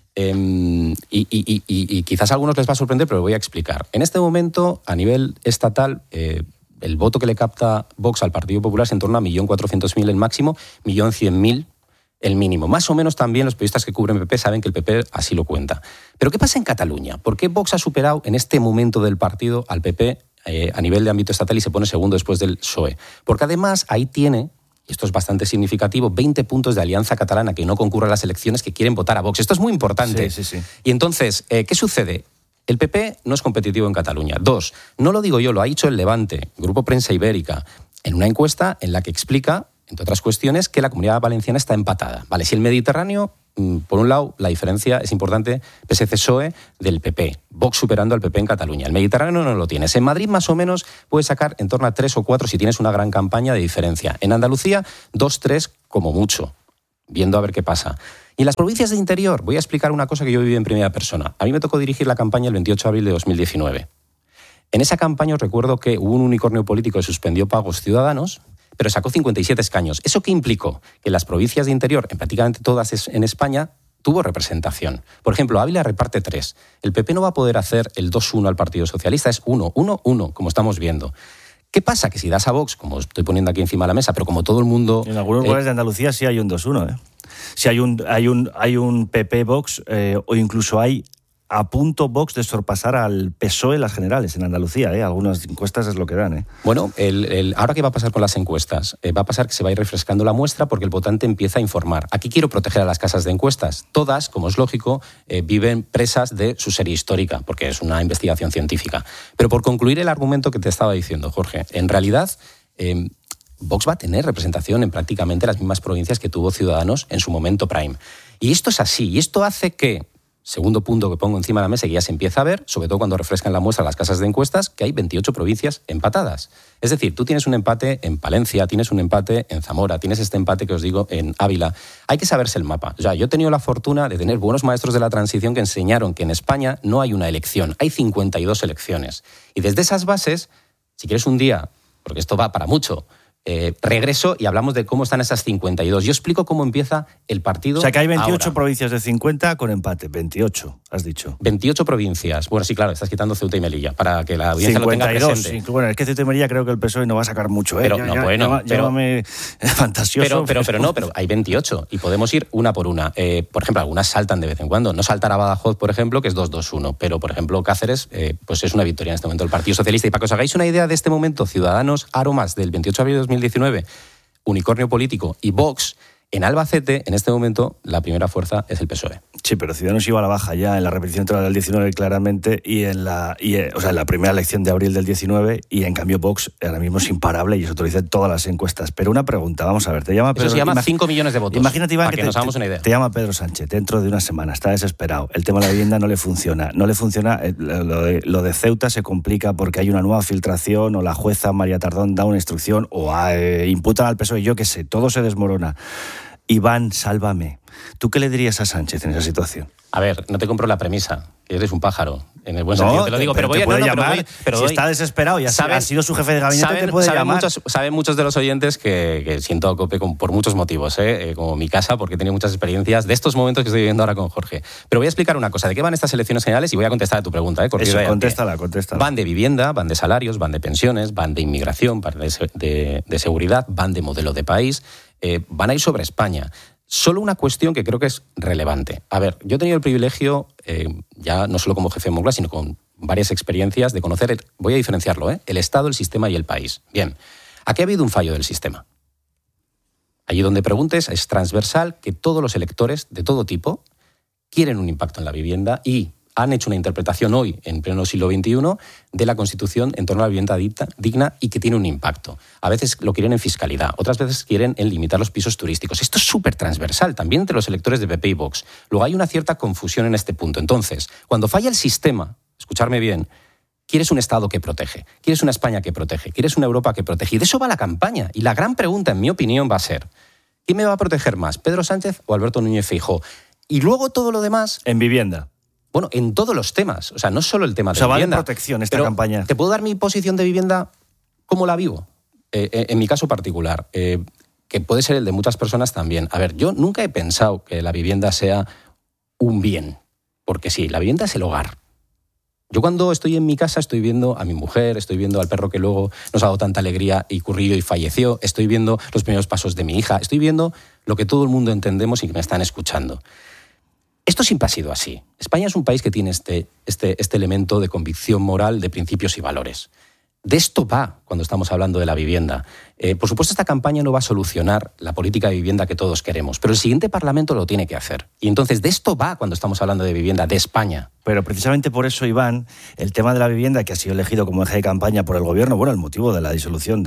Speaker 8: Y quizás a algunos les va a sorprender, pero lo voy a explicar. En este momento, a nivel estatal, el voto que le capta Vox al Partido Popular es en torno a 1.400.000 el máximo, 1.100.000 el mínimo. Más o menos también los periodistas que cubren PP saben que el PP así lo cuenta. Pero ¿qué pasa en Cataluña? ¿Por qué Vox ha superado en este momento del partido al PP a nivel de ámbito estatal y se pone segundo después del PSOE? Porque además ahí tiene, y esto es bastante significativo, 20 puntos de Alianza Catalana que no concurren a las elecciones que quieren votar a Vox. Esto es muy importante.
Speaker 4: Sí.
Speaker 8: Y entonces, ¿qué sucede? El PP no es competitivo en Cataluña. 2, no lo digo yo, lo ha dicho el Levante, Grupo Prensa Ibérica, en una encuesta en la que explica, entre otras cuestiones, que la Comunidad Valenciana está empatada. Vale, si el Mediterráneo, por un lado, la diferencia es importante, PSC-PSOE del PP, Vox superando al PP en Cataluña. El Mediterráneo no lo tienes. En Madrid, más o menos, puedes sacar en torno a 3 o 4 si tienes una gran campaña de diferencia. En Andalucía, 2, 3 como mucho, viendo a ver qué pasa. Y en las provincias de interior, voy a explicar una cosa que yo viví en primera persona. A mí me tocó dirigir la campaña el 28 de abril de 2019. En esa campaña os recuerdo que hubo un unicornio político que suspendió pagos ciudadanos, pero sacó 57 escaños. ¿Eso qué implicó? Que en las provincias de interior, en prácticamente todas en España, tuvo representación. Por ejemplo, Ávila reparte 3. El PP no va a poder hacer el 2-1 al Partido Socialista, es 1-1-1, como estamos viendo. ¿Qué pasa? Que si das a Vox, como estoy poniendo aquí encima de la mesa, pero como todo el mundo...
Speaker 4: En algunos lugares de Andalucía sí hay un 2-1, ¿eh? Si hay un PP Vox o incluso hay a punto Vox de sorpasar al PSOE en las generales en Andalucía, ¿eh? Algunas encuestas es lo que dan, ¿eh?
Speaker 8: Bueno, ahora ¿qué va a pasar con las encuestas? Va a pasar que se va a ir refrescando la muestra porque el votante empieza a informar. Aquí quiero proteger a las casas de encuestas. Todas, como es lógico, viven presas de su serie histórica, porque es una investigación científica. Pero por concluir el argumento que te estaba diciendo, Jorge, en realidad... Vox va a tener representación en prácticamente las mismas provincias que tuvo Ciudadanos en su momento prime. Y esto es así, y esto hace que, segundo punto que pongo encima de la mesa y ya se empieza a ver, sobre todo cuando refrescan la muestra las casas de encuestas, que hay 28 provincias empatadas. Es decir, tú tienes un empate en Palencia, tienes un empate en Zamora, tienes este empate que os digo en Ávila. Hay que saberse el mapa. O sea, yo he tenido la fortuna de tener buenos maestros de la transición que enseñaron que en España no hay una elección, hay 52 elecciones. Y desde esas bases, si quieres un día, porque esto va para mucho... regreso y hablamos de cómo están esas 52. Yo explico cómo empieza el partido.
Speaker 4: O sea, que hay 28
Speaker 8: ahora.
Speaker 4: Provincias de 50 con empate. 28, has dicho.
Speaker 8: 28 provincias. Bueno, sí, claro, estás quitando Ceuta y Melilla para que la audiencia 52, lo tenga presente.
Speaker 4: Sí. Bueno, es que Ceuta y Melilla creo que el PSOE no va a sacar mucho.
Speaker 8: Pero
Speaker 4: llámame fantasioso.
Speaker 8: Pero hay 28 y podemos ir una por una. Por ejemplo, algunas saltan de vez en cuando. No saltará Badajoz, por ejemplo, que es 2-2-1. Pero, por ejemplo, Cáceres, pues es una victoria en este momento del Partido Socialista. Y para que os hagáis una idea de este momento, Ciudadanos, Aromas, del 28 de abril de 2019, unicornio político, y Vox, en Albacete, en este momento, la primera fuerza es el PSOE.
Speaker 4: Sí, pero Ciudadanos iba a la baja ya en la repetición electoral del 19 claramente y en la primera elección de abril del 19 y en cambio Vox ahora mismo es imparable y eso te lo dicen todas las encuestas. Pero una pregunta, vamos a ver, te llama Pedro...
Speaker 8: Eso se llama 5 millones de votos.
Speaker 4: Imagínate, Iván,
Speaker 8: para que nos hagamos una idea.
Speaker 4: Te llama Pedro Sánchez dentro de una semana, está desesperado. El tema de la vivienda no le funciona. Lo de Ceuta se complica porque hay una nueva filtración o la jueza María Tardón da una instrucción o imputan al PSOE, yo qué sé, todo se desmorona. Iván, sálvame. ¿Tú qué le dirías a Sánchez en esa situación?
Speaker 8: A ver, no te compro la premisa, que eres un pájaro. En el buen sentido te lo digo, pero voy a
Speaker 4: llamar. Si está desesperado y ha sido su jefe de gabinete, te puede llamar.
Speaker 8: Saben muchos de los oyentes que siento a COPE por muchos motivos, como mi casa, porque he tenido muchas experiencias de estos momentos que estoy viviendo ahora con Jorge. Pero voy a explicar una cosa. ¿De qué van estas elecciones generales? Y voy a contestar a tu pregunta.
Speaker 4: Eso, contéstala.
Speaker 8: Van de vivienda, van de salarios, van de pensiones, van de inmigración, van de seguridad, van de modelo de país, van a ir sobre España. Solo una cuestión que creo que es relevante. A ver, yo he tenido el privilegio, ya no solo como jefe de Moncloa, sino con varias experiencias de conocer, voy a diferenciarlo, el Estado, el sistema y el país. Bien, aquí ha habido un fallo del sistema. Allí donde preguntes es transversal que todos los electores de todo tipo quieren un impacto en la vivienda y han hecho una interpretación hoy, en pleno siglo XXI, de la Constitución en torno a la vivienda digna y que tiene un impacto. A veces lo quieren en fiscalidad, otras veces quieren en limitar los pisos turísticos. Esto es súper transversal, también entre los electores de PP y Vox. Luego hay una cierta confusión en este punto. Entonces, cuando falla el sistema, escucharme bien, quieres un Estado que protege, quieres una España que protege, quieres una Europa que protege. Y de eso va la campaña. Y la gran pregunta, en mi opinión, va a ser, ¿quién me va a proteger más, Pedro Sánchez o Alberto Núñez Feijóo? Y luego todo lo demás...
Speaker 4: En vivienda.
Speaker 8: Bueno, en todos los temas. O sea, no solo el tema de
Speaker 4: va
Speaker 8: vivienda.
Speaker 4: de protección esta
Speaker 8: pero
Speaker 4: campaña.
Speaker 8: ¿te puedo dar mi posición de vivienda cómo la vivo? En mi caso particular. que puede ser el de muchas personas también. A ver, yo nunca he pensado que la vivienda sea un bien, porque sí, la vivienda es el hogar. Yo cuando estoy en mi casa estoy viendo a mi mujer, estoy viendo al perro que luego nos ha dado tanta alegría y currillo y falleció, estoy viendo los primeros pasos de mi hija, estoy viendo lo que todo el mundo entendemos y que me están escuchando. Esto siempre ha sido así. España es un país que tiene este elemento de convicción moral, de principios y valores. De esto va cuando estamos hablando de la vivienda. Por supuesto, esta campaña no va a solucionar la política de vivienda que todos queremos, pero el siguiente Parlamento lo tiene que hacer. Y entonces de esto va cuando estamos hablando de vivienda, de España.
Speaker 4: Pero precisamente por eso, Iván, el tema de la vivienda, que ha sido elegido como eje de campaña por el Gobierno, bueno, el motivo de la disolución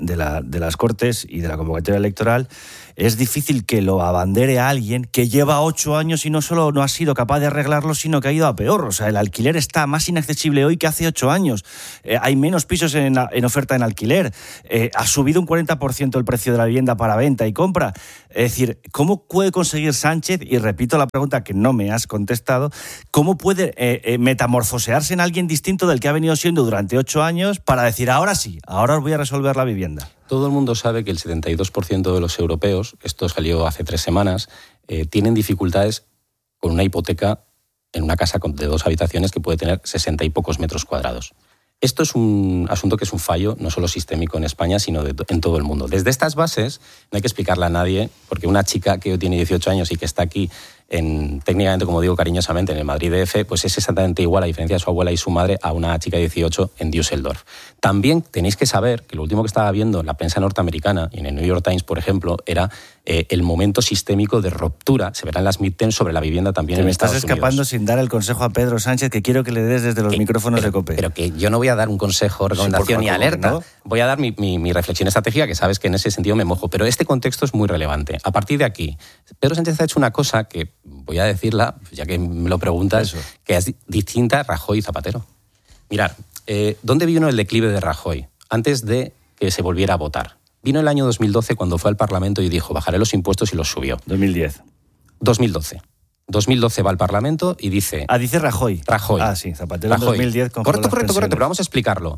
Speaker 4: de las Cortes y de la convocatoria electoral, es difícil que lo abandere a alguien que lleva 8 años y no solo no ha sido capaz de arreglarlo, sino que ha ido a peor. O sea, el alquiler está más inaccesible hoy que hace 8 años. Hay menos pisos en oferta en alquiler. Ha subido un 40% el precio de la vivienda para venta y compra. Es decir, ¿cómo puede conseguir Sánchez, y repito la pregunta que no me has contestado, cómo puede metamorfosearse en alguien distinto del que ha venido siendo durante 8 años para decir, ahora sí, ahora os voy a resolver la vivienda?
Speaker 8: Todo el mundo sabe que el 72% de los europeos, esto salió hace 3 semanas, tienen dificultades con una hipoteca en una casa de 2 habitaciones que puede tener 60 y pocos metros cuadrados. Esto es un asunto que es un fallo no solo sistémico en España, sino en todo el mundo. Desde estas bases no hay que explicarle a nadie, porque una chica que hoy tiene 18 años y que está aquí, técnicamente, como digo cariñosamente, en el Madrid DF, pues es exactamente igual, a diferencia de su abuela y su madre, a una chica de 18 en Düsseldorf. También tenéis que saber que lo último que estaba viendo en la prensa norteamericana, y en el New York Times, por ejemplo, era el momento sistémico de ruptura, se verá en las midterms, sobre la vivienda también en Estados Unidos.
Speaker 4: Me estás escapando sin dar el consejo a Pedro Sánchez, que quiero que le des desde los micrófonos de COPE.
Speaker 8: Pero que yo no voy a dar un consejo, recomendación ni alerta. ¿No? Voy a dar mi reflexión estratégica, que sabes que en ese sentido me mojo. Pero este contexto es muy relevante. A partir de aquí, Pedro Sánchez ha hecho una cosa que, voy a decirla, ya que me lo preguntas, que es distinta a Rajoy y Zapatero. Mirad, ¿dónde vino el declive de Rajoy? Antes de que se volviera a votar. Vino el año 2012 cuando fue al Parlamento y dijo, bajaré los impuestos, y los subió. 2012 va al Parlamento y dice...
Speaker 4: dice Rajoy.
Speaker 8: Ah,
Speaker 4: sí, Zapatero en 2010.
Speaker 8: Correcto, pero vamos a explicarlo.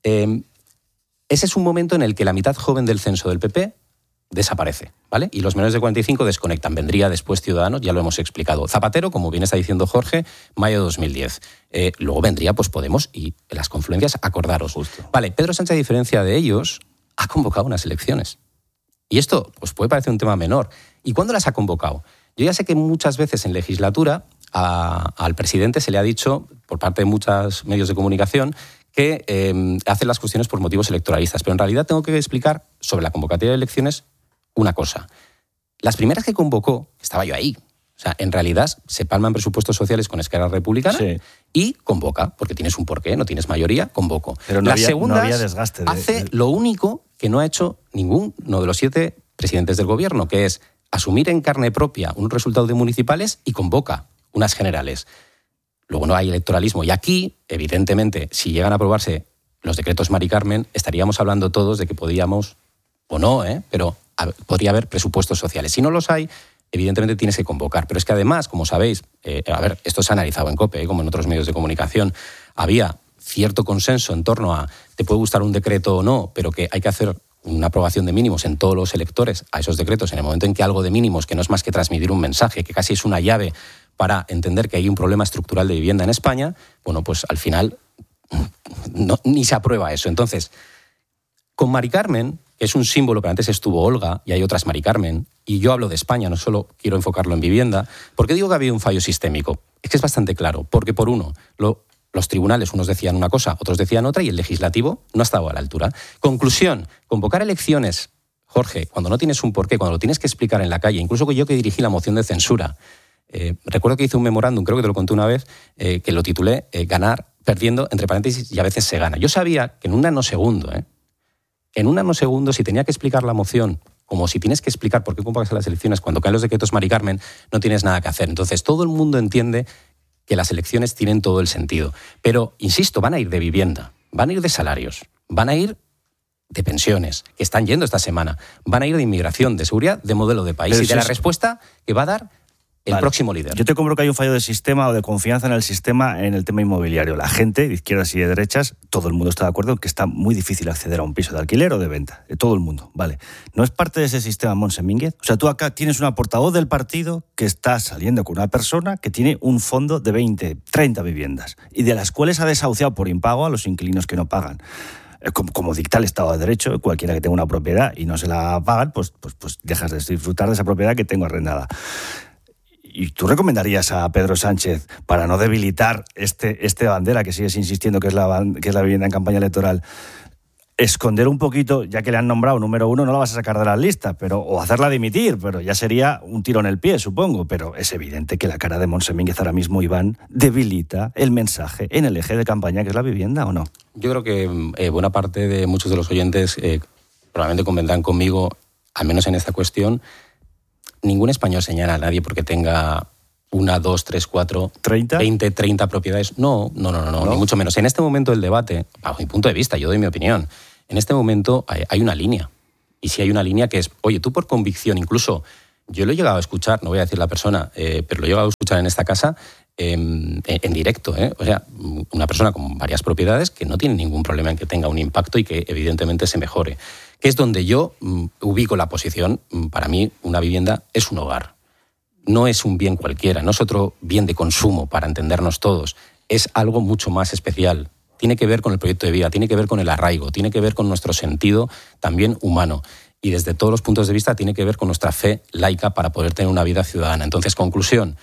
Speaker 8: Ese es un momento en el que la mitad joven del censo del PP desaparece, ¿vale? Y los menores de 45 desconectan. Vendría después Ciudadanos, ya lo hemos explicado. Zapatero, como bien está diciendo Jorge, mayo de 2010. Luego vendría pues Podemos y las confluencias, acordaros. Justo. Vale, Pedro Sánchez, a diferencia de ellos, ha convocado unas elecciones. Y esto pues puede parecer un tema menor. ¿Y cuándo las ha convocado? Yo ya sé que muchas veces en legislatura al presidente se le ha dicho, por parte de muchos medios de comunicación, que hace las cuestiones por motivos electoralistas. Pero en realidad tengo que explicar sobre la convocatoria de elecciones una cosa. Las primeras que convocó, estaba yo ahí. O sea, en realidad se palman presupuestos sociales con Esquerra Republicana y convoca, porque tienes un porqué, no tienes mayoría, convoco.
Speaker 4: Pero no había desgaste.
Speaker 8: Hace lo único que no ha hecho ninguno de los 7 presidentes del gobierno, que es asumir en carne propia un resultado de municipales y convoca unas generales. Luego no hay electoralismo. Y aquí, evidentemente, si llegan a aprobarse los decretos Mari Carmen, estaríamos hablando todos de que podíamos, o no, pero podría haber presupuestos sociales. Si no los hay, evidentemente tienes que convocar. Pero es que además, como sabéis, esto se ha analizado en COPE, como en otros medios de comunicación, había cierto consenso en torno a, te puede gustar un decreto o no, pero que hay que hacer una aprobación de mínimos en todos los electores a esos decretos en el momento en que algo de mínimos, que no es más que transmitir un mensaje, que casi es una llave para entender que hay un problema estructural de vivienda en España, bueno, pues al final ni se aprueba eso. Entonces, con Mari Carmen, que es un símbolo, pero antes estuvo Olga y hay otras Mari Carmen, y yo hablo de España, no solo quiero enfocarlo en vivienda. ¿Por qué digo que ha habido un fallo sistémico? Es que es bastante claro, porque por uno, los tribunales, unos decían una cosa, otros decían otra, y el legislativo no ha estado a la altura. Conclusión, convocar elecciones, Jorge, cuando no tienes un porqué, cuando lo tienes que explicar en la calle, incluso yo que dirigí la moción de censura, recuerdo que hice un memorándum, creo que te lo conté una vez, que lo titulé ganar, perdiendo, entre paréntesis, y a veces se gana. Yo sabía que en un nanosegundo, si tenía que explicar la moción, como si tienes que explicar por qué convocas a las elecciones cuando caen los decretos Mari Carmen, no tienes nada que hacer. Entonces todo el mundo entiende que las elecciones tienen todo el sentido. Pero, insisto, van a ir de vivienda, van a ir de salarios, van a ir de pensiones, que están yendo esta semana, van a ir de inmigración, de seguridad, de modelo de país. Pero y de la respuesta que va a dar el próximo líder.
Speaker 4: Yo te compro que hay un fallo de sistema o de confianza en el sistema en el tema inmobiliario. La gente, de izquierdas y de derechas, todo el mundo está de acuerdo en que está muy difícil acceder a un piso de alquiler o de venta. Todo el mundo, vale. ¿No es parte de ese sistema Montse Mínguez? O sea, tú acá tienes una portavoz del partido que está saliendo con una persona que tiene un fondo de 20, 30 viviendas y de las cuales ha desahuciado por impago a los inquilinos que no pagan. Como dicta el Estado de Derecho, cualquiera que tenga una propiedad y no se la pagan, pues dejas de disfrutar de esa propiedad que tengo arrendada. ¿Y tú recomendarías a Pedro Sánchez, para no debilitar este bandera que sigues insistiendo que es la vivienda en campaña electoral, esconder un poquito, ya que le han nombrado número 1, no la vas a sacar de las listas, o hacerla dimitir, pero ya sería un tiro en el pie, supongo. Pero es evidente que la cara de Montse Mínguez ahora mismo, Iván, debilita el mensaje en el eje de campaña que es la vivienda, ¿o no?
Speaker 8: Yo creo que buena parte de muchos de los oyentes probablemente convendrán conmigo, al menos en esta cuestión. Ningún español señala a nadie porque tenga 1, 2, 3, 4, 30, 20, 30 propiedades. No, ni mucho menos. En este momento del debate, bajo mi punto de vista, yo doy mi opinión, en este momento hay una línea. Y si hay una línea que es, oye, tú por convicción, incluso yo lo he llegado a escuchar, no voy a decir la persona, pero lo he llegado a escuchar en esta casa en directo. O sea, una persona con varias propiedades que no tiene ningún problema en que tenga un impacto y que evidentemente se mejore. Que es donde yo ubico la posición. Para mí, una vivienda es un hogar. No es un bien cualquiera, no es otro bien de consumo, para entendernos todos. Es algo mucho más especial. Tiene que ver con el proyecto de vida, tiene que ver con el arraigo, tiene que ver con nuestro sentido también humano. Y desde todos los puntos de vista tiene que ver con nuestra fe laica para poder tener una vida ciudadana. Entonces, conclusión.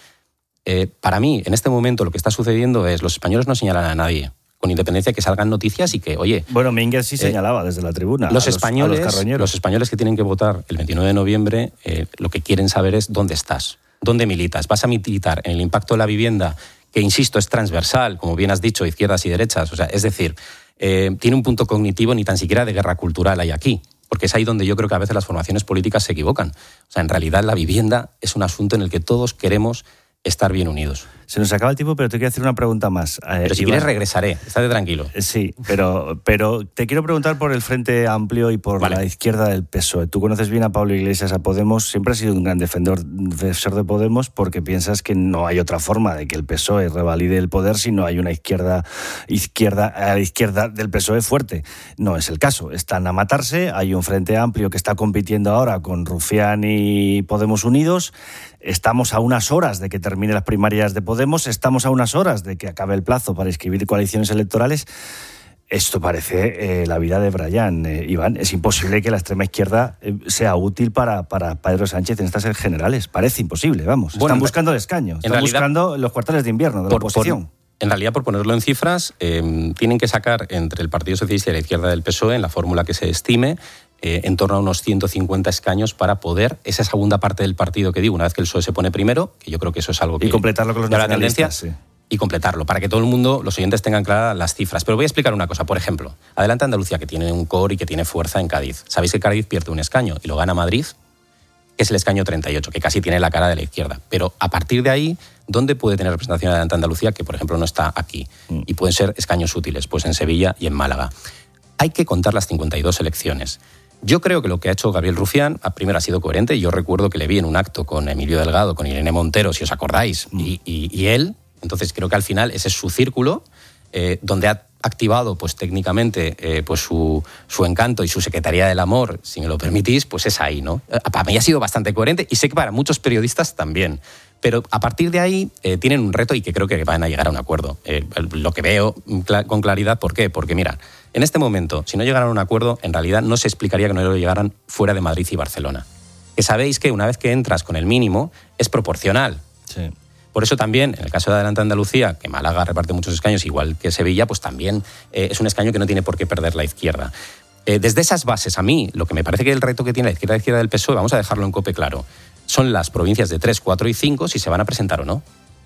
Speaker 8: Para mí, en este momento, lo que está sucediendo es los españoles no señalan a nadie, con independencia de que salgan noticias y que, oye...
Speaker 4: Bueno, Mínguez sí señalaba desde la tribuna
Speaker 8: los españoles que tienen que votar el 29 de noviembre, lo que quieren saber es dónde estás, dónde militas. ¿Vas a militar en el impacto de la vivienda, que, insisto, es transversal, como bien has dicho, izquierdas y derechas? O sea, es decir, tiene un punto cognitivo, ni tan siquiera de guerra cultural hay aquí, porque es ahí donde yo creo que a veces las formaciones políticas se equivocan. O sea, en realidad la vivienda es un asunto en el que todos queremos estar bien unidos.
Speaker 4: Se nos acaba el tiempo, pero te quiero hacer una pregunta más.
Speaker 8: Pero si quieres regresaré, estate tranquilo.
Speaker 4: Sí, pero te quiero preguntar por el Frente Amplio y por la izquierda del PSOE. Tú conoces bien a Pablo Iglesias, a Podemos, siempre has sido un gran defensor de Podemos porque piensas que no hay otra forma de que el PSOE revalide el poder si no hay una izquierda a la izquierda del PSOE fuerte. No es el caso, están a matarse, hay un Frente Amplio que está compitiendo ahora con Rufián y Podemos Unidos. Estamos a unas horas de que termine las primarias de Podemos, estamos a unas horas de que acabe el plazo para inscribir coaliciones electorales. Esto parece la vida de Brian, Iván. Es imposible que la extrema izquierda sea útil para Pedro Sánchez en estas generales. Parece imposible, vamos. Están buscando el escaño, están buscando los cuarteles de invierno de la oposición.
Speaker 8: En realidad, por ponerlo en cifras, tienen que sacar entre el Partido Socialista y la izquierda del PSOE, en la fórmula que se estime, en torno a unos 150 escaños para poder, esa segunda parte del partido que digo, una vez que el PSOE se pone primero, que yo creo que eso es algo que...
Speaker 4: Y completarlo con los nacionalistas, sí.
Speaker 8: Y completarlo, para que todo el mundo, los oyentes, tengan claras las cifras. Pero voy a explicar una cosa. Por ejemplo, Adelante Andalucía, que tiene un core y que tiene fuerza en Cádiz. ¿Sabéis que Cádiz pierde un escaño y lo gana Madrid? Que es el escaño 38, que casi tiene la cara de la izquierda. Pero a partir de ahí, ¿dónde puede tener representación Adelante Andalucía, que por ejemplo no está aquí? Y pueden ser escaños útiles, pues en Sevilla y en Málaga. Hay que contar las 52 elecciones. Yo creo que lo que ha hecho Gabriel Rufián, primero ha sido coherente. Yo recuerdo que le vi en un acto con Emilio Delgado, con Irene Montero, si os acordáis, y él. Entonces creo que al final ese es su círculo, donde ha activado pues técnicamente pues su encanto y su Secretaría del Amor, si me lo permitís, pues es ahí, ¿no? Para mí ha sido bastante coherente y sé que para muchos periodistas también. Pero a partir de ahí tienen un reto y que creo que van a llegar a un acuerdo. Lo que veo con claridad, ¿por qué? Porque mira, en este momento, si no llegaran a un acuerdo, en realidad no se explicaría que no lo llegaran fuera de Madrid y Barcelona. Que sabéis que una vez que entras con el mínimo, es proporcional.
Speaker 4: Sí.
Speaker 8: Por eso también, en el caso de Adelante Andalucía, que Málaga reparte muchos escaños, igual que Sevilla, pues también es un escaño que no tiene por qué perder la izquierda. Desde esas bases, a mí, lo que me parece que el reto que tiene la izquierda del PSOE, vamos a dejarlo en COPE claro, son las provincias de 3, 4 y 5, si se van a presentar o no.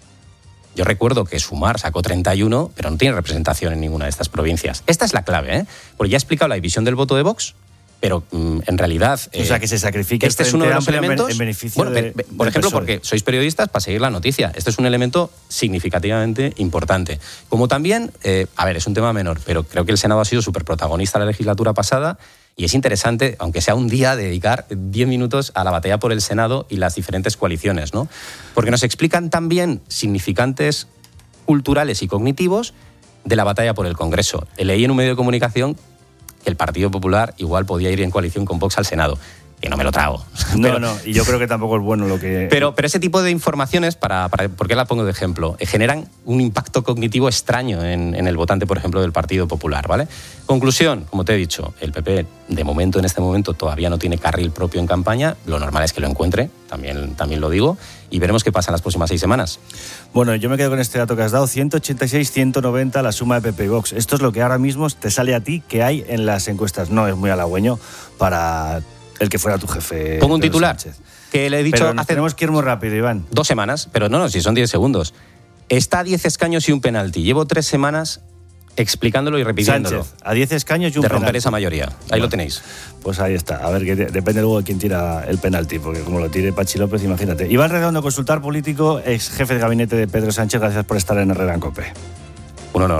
Speaker 8: Yo recuerdo que Sumar sacó 31, pero no tiene representación en ninguna de estas provincias. Esta es la clave, Porque ya he explicado la división del voto de Vox, pero en realidad...
Speaker 4: o sea, que se sacrifique
Speaker 8: este es uno de los elementos...
Speaker 4: en beneficio
Speaker 8: por ejemplo, porque sois periodistas para seguir la noticia. Este es un elemento significativamente importante. Como también, es un tema menor, pero creo que el Senado ha sido súper protagonista la legislatura pasada Y es interesante, aunque sea un día, dedicar 10 minutos a la batalla por el Senado y las diferentes coaliciones, ¿no? Porque nos explican también significantes culturales y cognitivos de la batalla por el Congreso. Leí en un medio de comunicación que el Partido Popular igual podía ir en coalición con Vox al Senado. Que no me lo trago.
Speaker 4: No, y yo creo que tampoco es bueno lo que...
Speaker 8: Pero ese tipo de informaciones, ¿por qué la pongo de ejemplo? Generan un impacto cognitivo extraño en el votante, por ejemplo, del Partido Popular, ¿vale? Conclusión, como te he dicho, el PP, en este momento, todavía no tiene carril propio en campaña. Lo normal es que lo encuentre, también lo digo, y veremos qué pasa en las próximas 6 semanas.
Speaker 4: Bueno, yo me quedo con este dato que has dado, 186-190 la suma de PP y Vox. Esto es lo que ahora mismo te sale a ti que hay en las encuestas. No es muy halagüeño para el que fuera tu jefe.
Speaker 8: Pongo un titular
Speaker 4: Sánchez.
Speaker 8: Que le he dicho
Speaker 4: pero tenemos que ir muy rápido, Iván.
Speaker 8: 2 semanas, pero no, si son 10 segundos. Está a 10 escaños y un penalti. Llevo 3 semanas explicándolo y repitiéndolo.
Speaker 4: Sánchez, a 10 escaños y un penalti.
Speaker 8: De romper esa mayoría. Ahí lo tenéis.
Speaker 4: Pues ahí está. A ver, que depende luego de quién tira el penalti, porque como lo tire Pachi López, imagínate. Iván Redondo, consultor político, ex jefe de gabinete de Pedro Sánchez. Gracias por estar en Herrera en COPE.
Speaker 8: Un honor.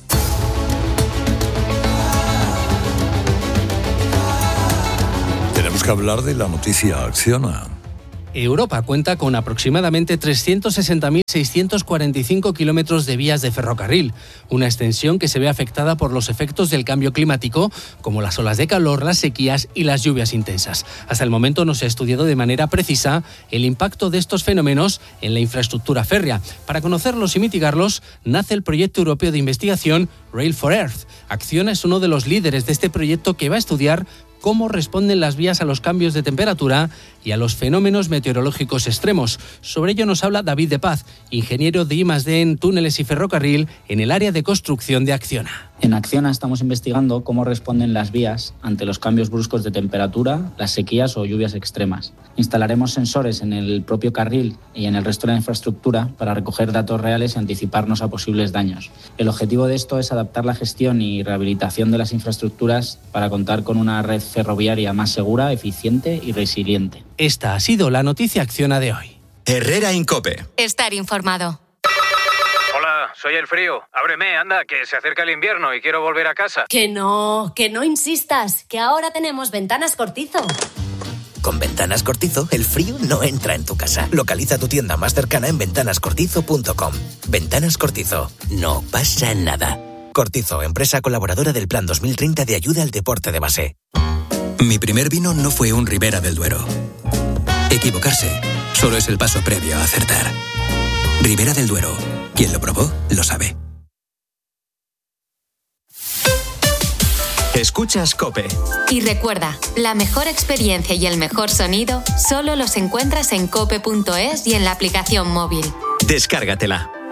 Speaker 3: Tenemos que hablar de la noticia Acciona.
Speaker 11: Europa cuenta con aproximadamente 360.645 kilómetros de vías de ferrocarril, una extensión que se ve afectada por los efectos del cambio climático, como las olas de calor, las sequías y las lluvias intensas. Hasta el momento no se ha estudiado de manera precisa el impacto de estos fenómenos en la infraestructura férrea. Para conocerlos y mitigarlos, nace el proyecto europeo de investigación Rail for Earth. Acciona es uno de los líderes de este proyecto que va a estudiar cómo responden las vías a los cambios de temperatura y a los fenómenos meteorológicos extremos. Sobre ello nos habla David de Paz, ingeniero de I+D en túneles y ferrocarril en el área de construcción de Acciona.
Speaker 13: En Acciona estamos investigando cómo responden las vías ante los cambios bruscos de temperatura, las sequías o lluvias extremas. Instalaremos sensores en el propio carril y en el resto de la infraestructura para recoger datos reales y anticiparnos a posibles daños. El objetivo de esto es adaptar la gestión y rehabilitación de las infraestructuras para contar con una red ferroviaria más segura, eficiente y resiliente.
Speaker 11: Esta ha sido la noticia Acciona de hoy.
Speaker 14: Herrera en COPE.
Speaker 9: Estar informado.
Speaker 15: Hola, soy el frío. Ábreme, anda, que se acerca el invierno y quiero volver a casa.
Speaker 16: Que no insistas, que ahora tenemos Ventanas Cortizo.
Speaker 14: Con Ventanas Cortizo, el frío no entra en tu casa. Localiza tu tienda más cercana en ventanascortizo.com. Ventanas Cortizo, no pasa nada. Cortizo, empresa colaboradora del Plan 2030 de ayuda al deporte de base.
Speaker 24: Mi primer vino no fue un Ribera del Duero. Equivocarse solo es el paso previo a acertar. Ribera del Duero. Quien lo probó, lo sabe.
Speaker 14: Escuchas COPE.
Speaker 9: Y recuerda, la mejor experiencia y el mejor sonido solo los encuentras en cope.es y en la aplicación móvil.
Speaker 14: Descárgatela.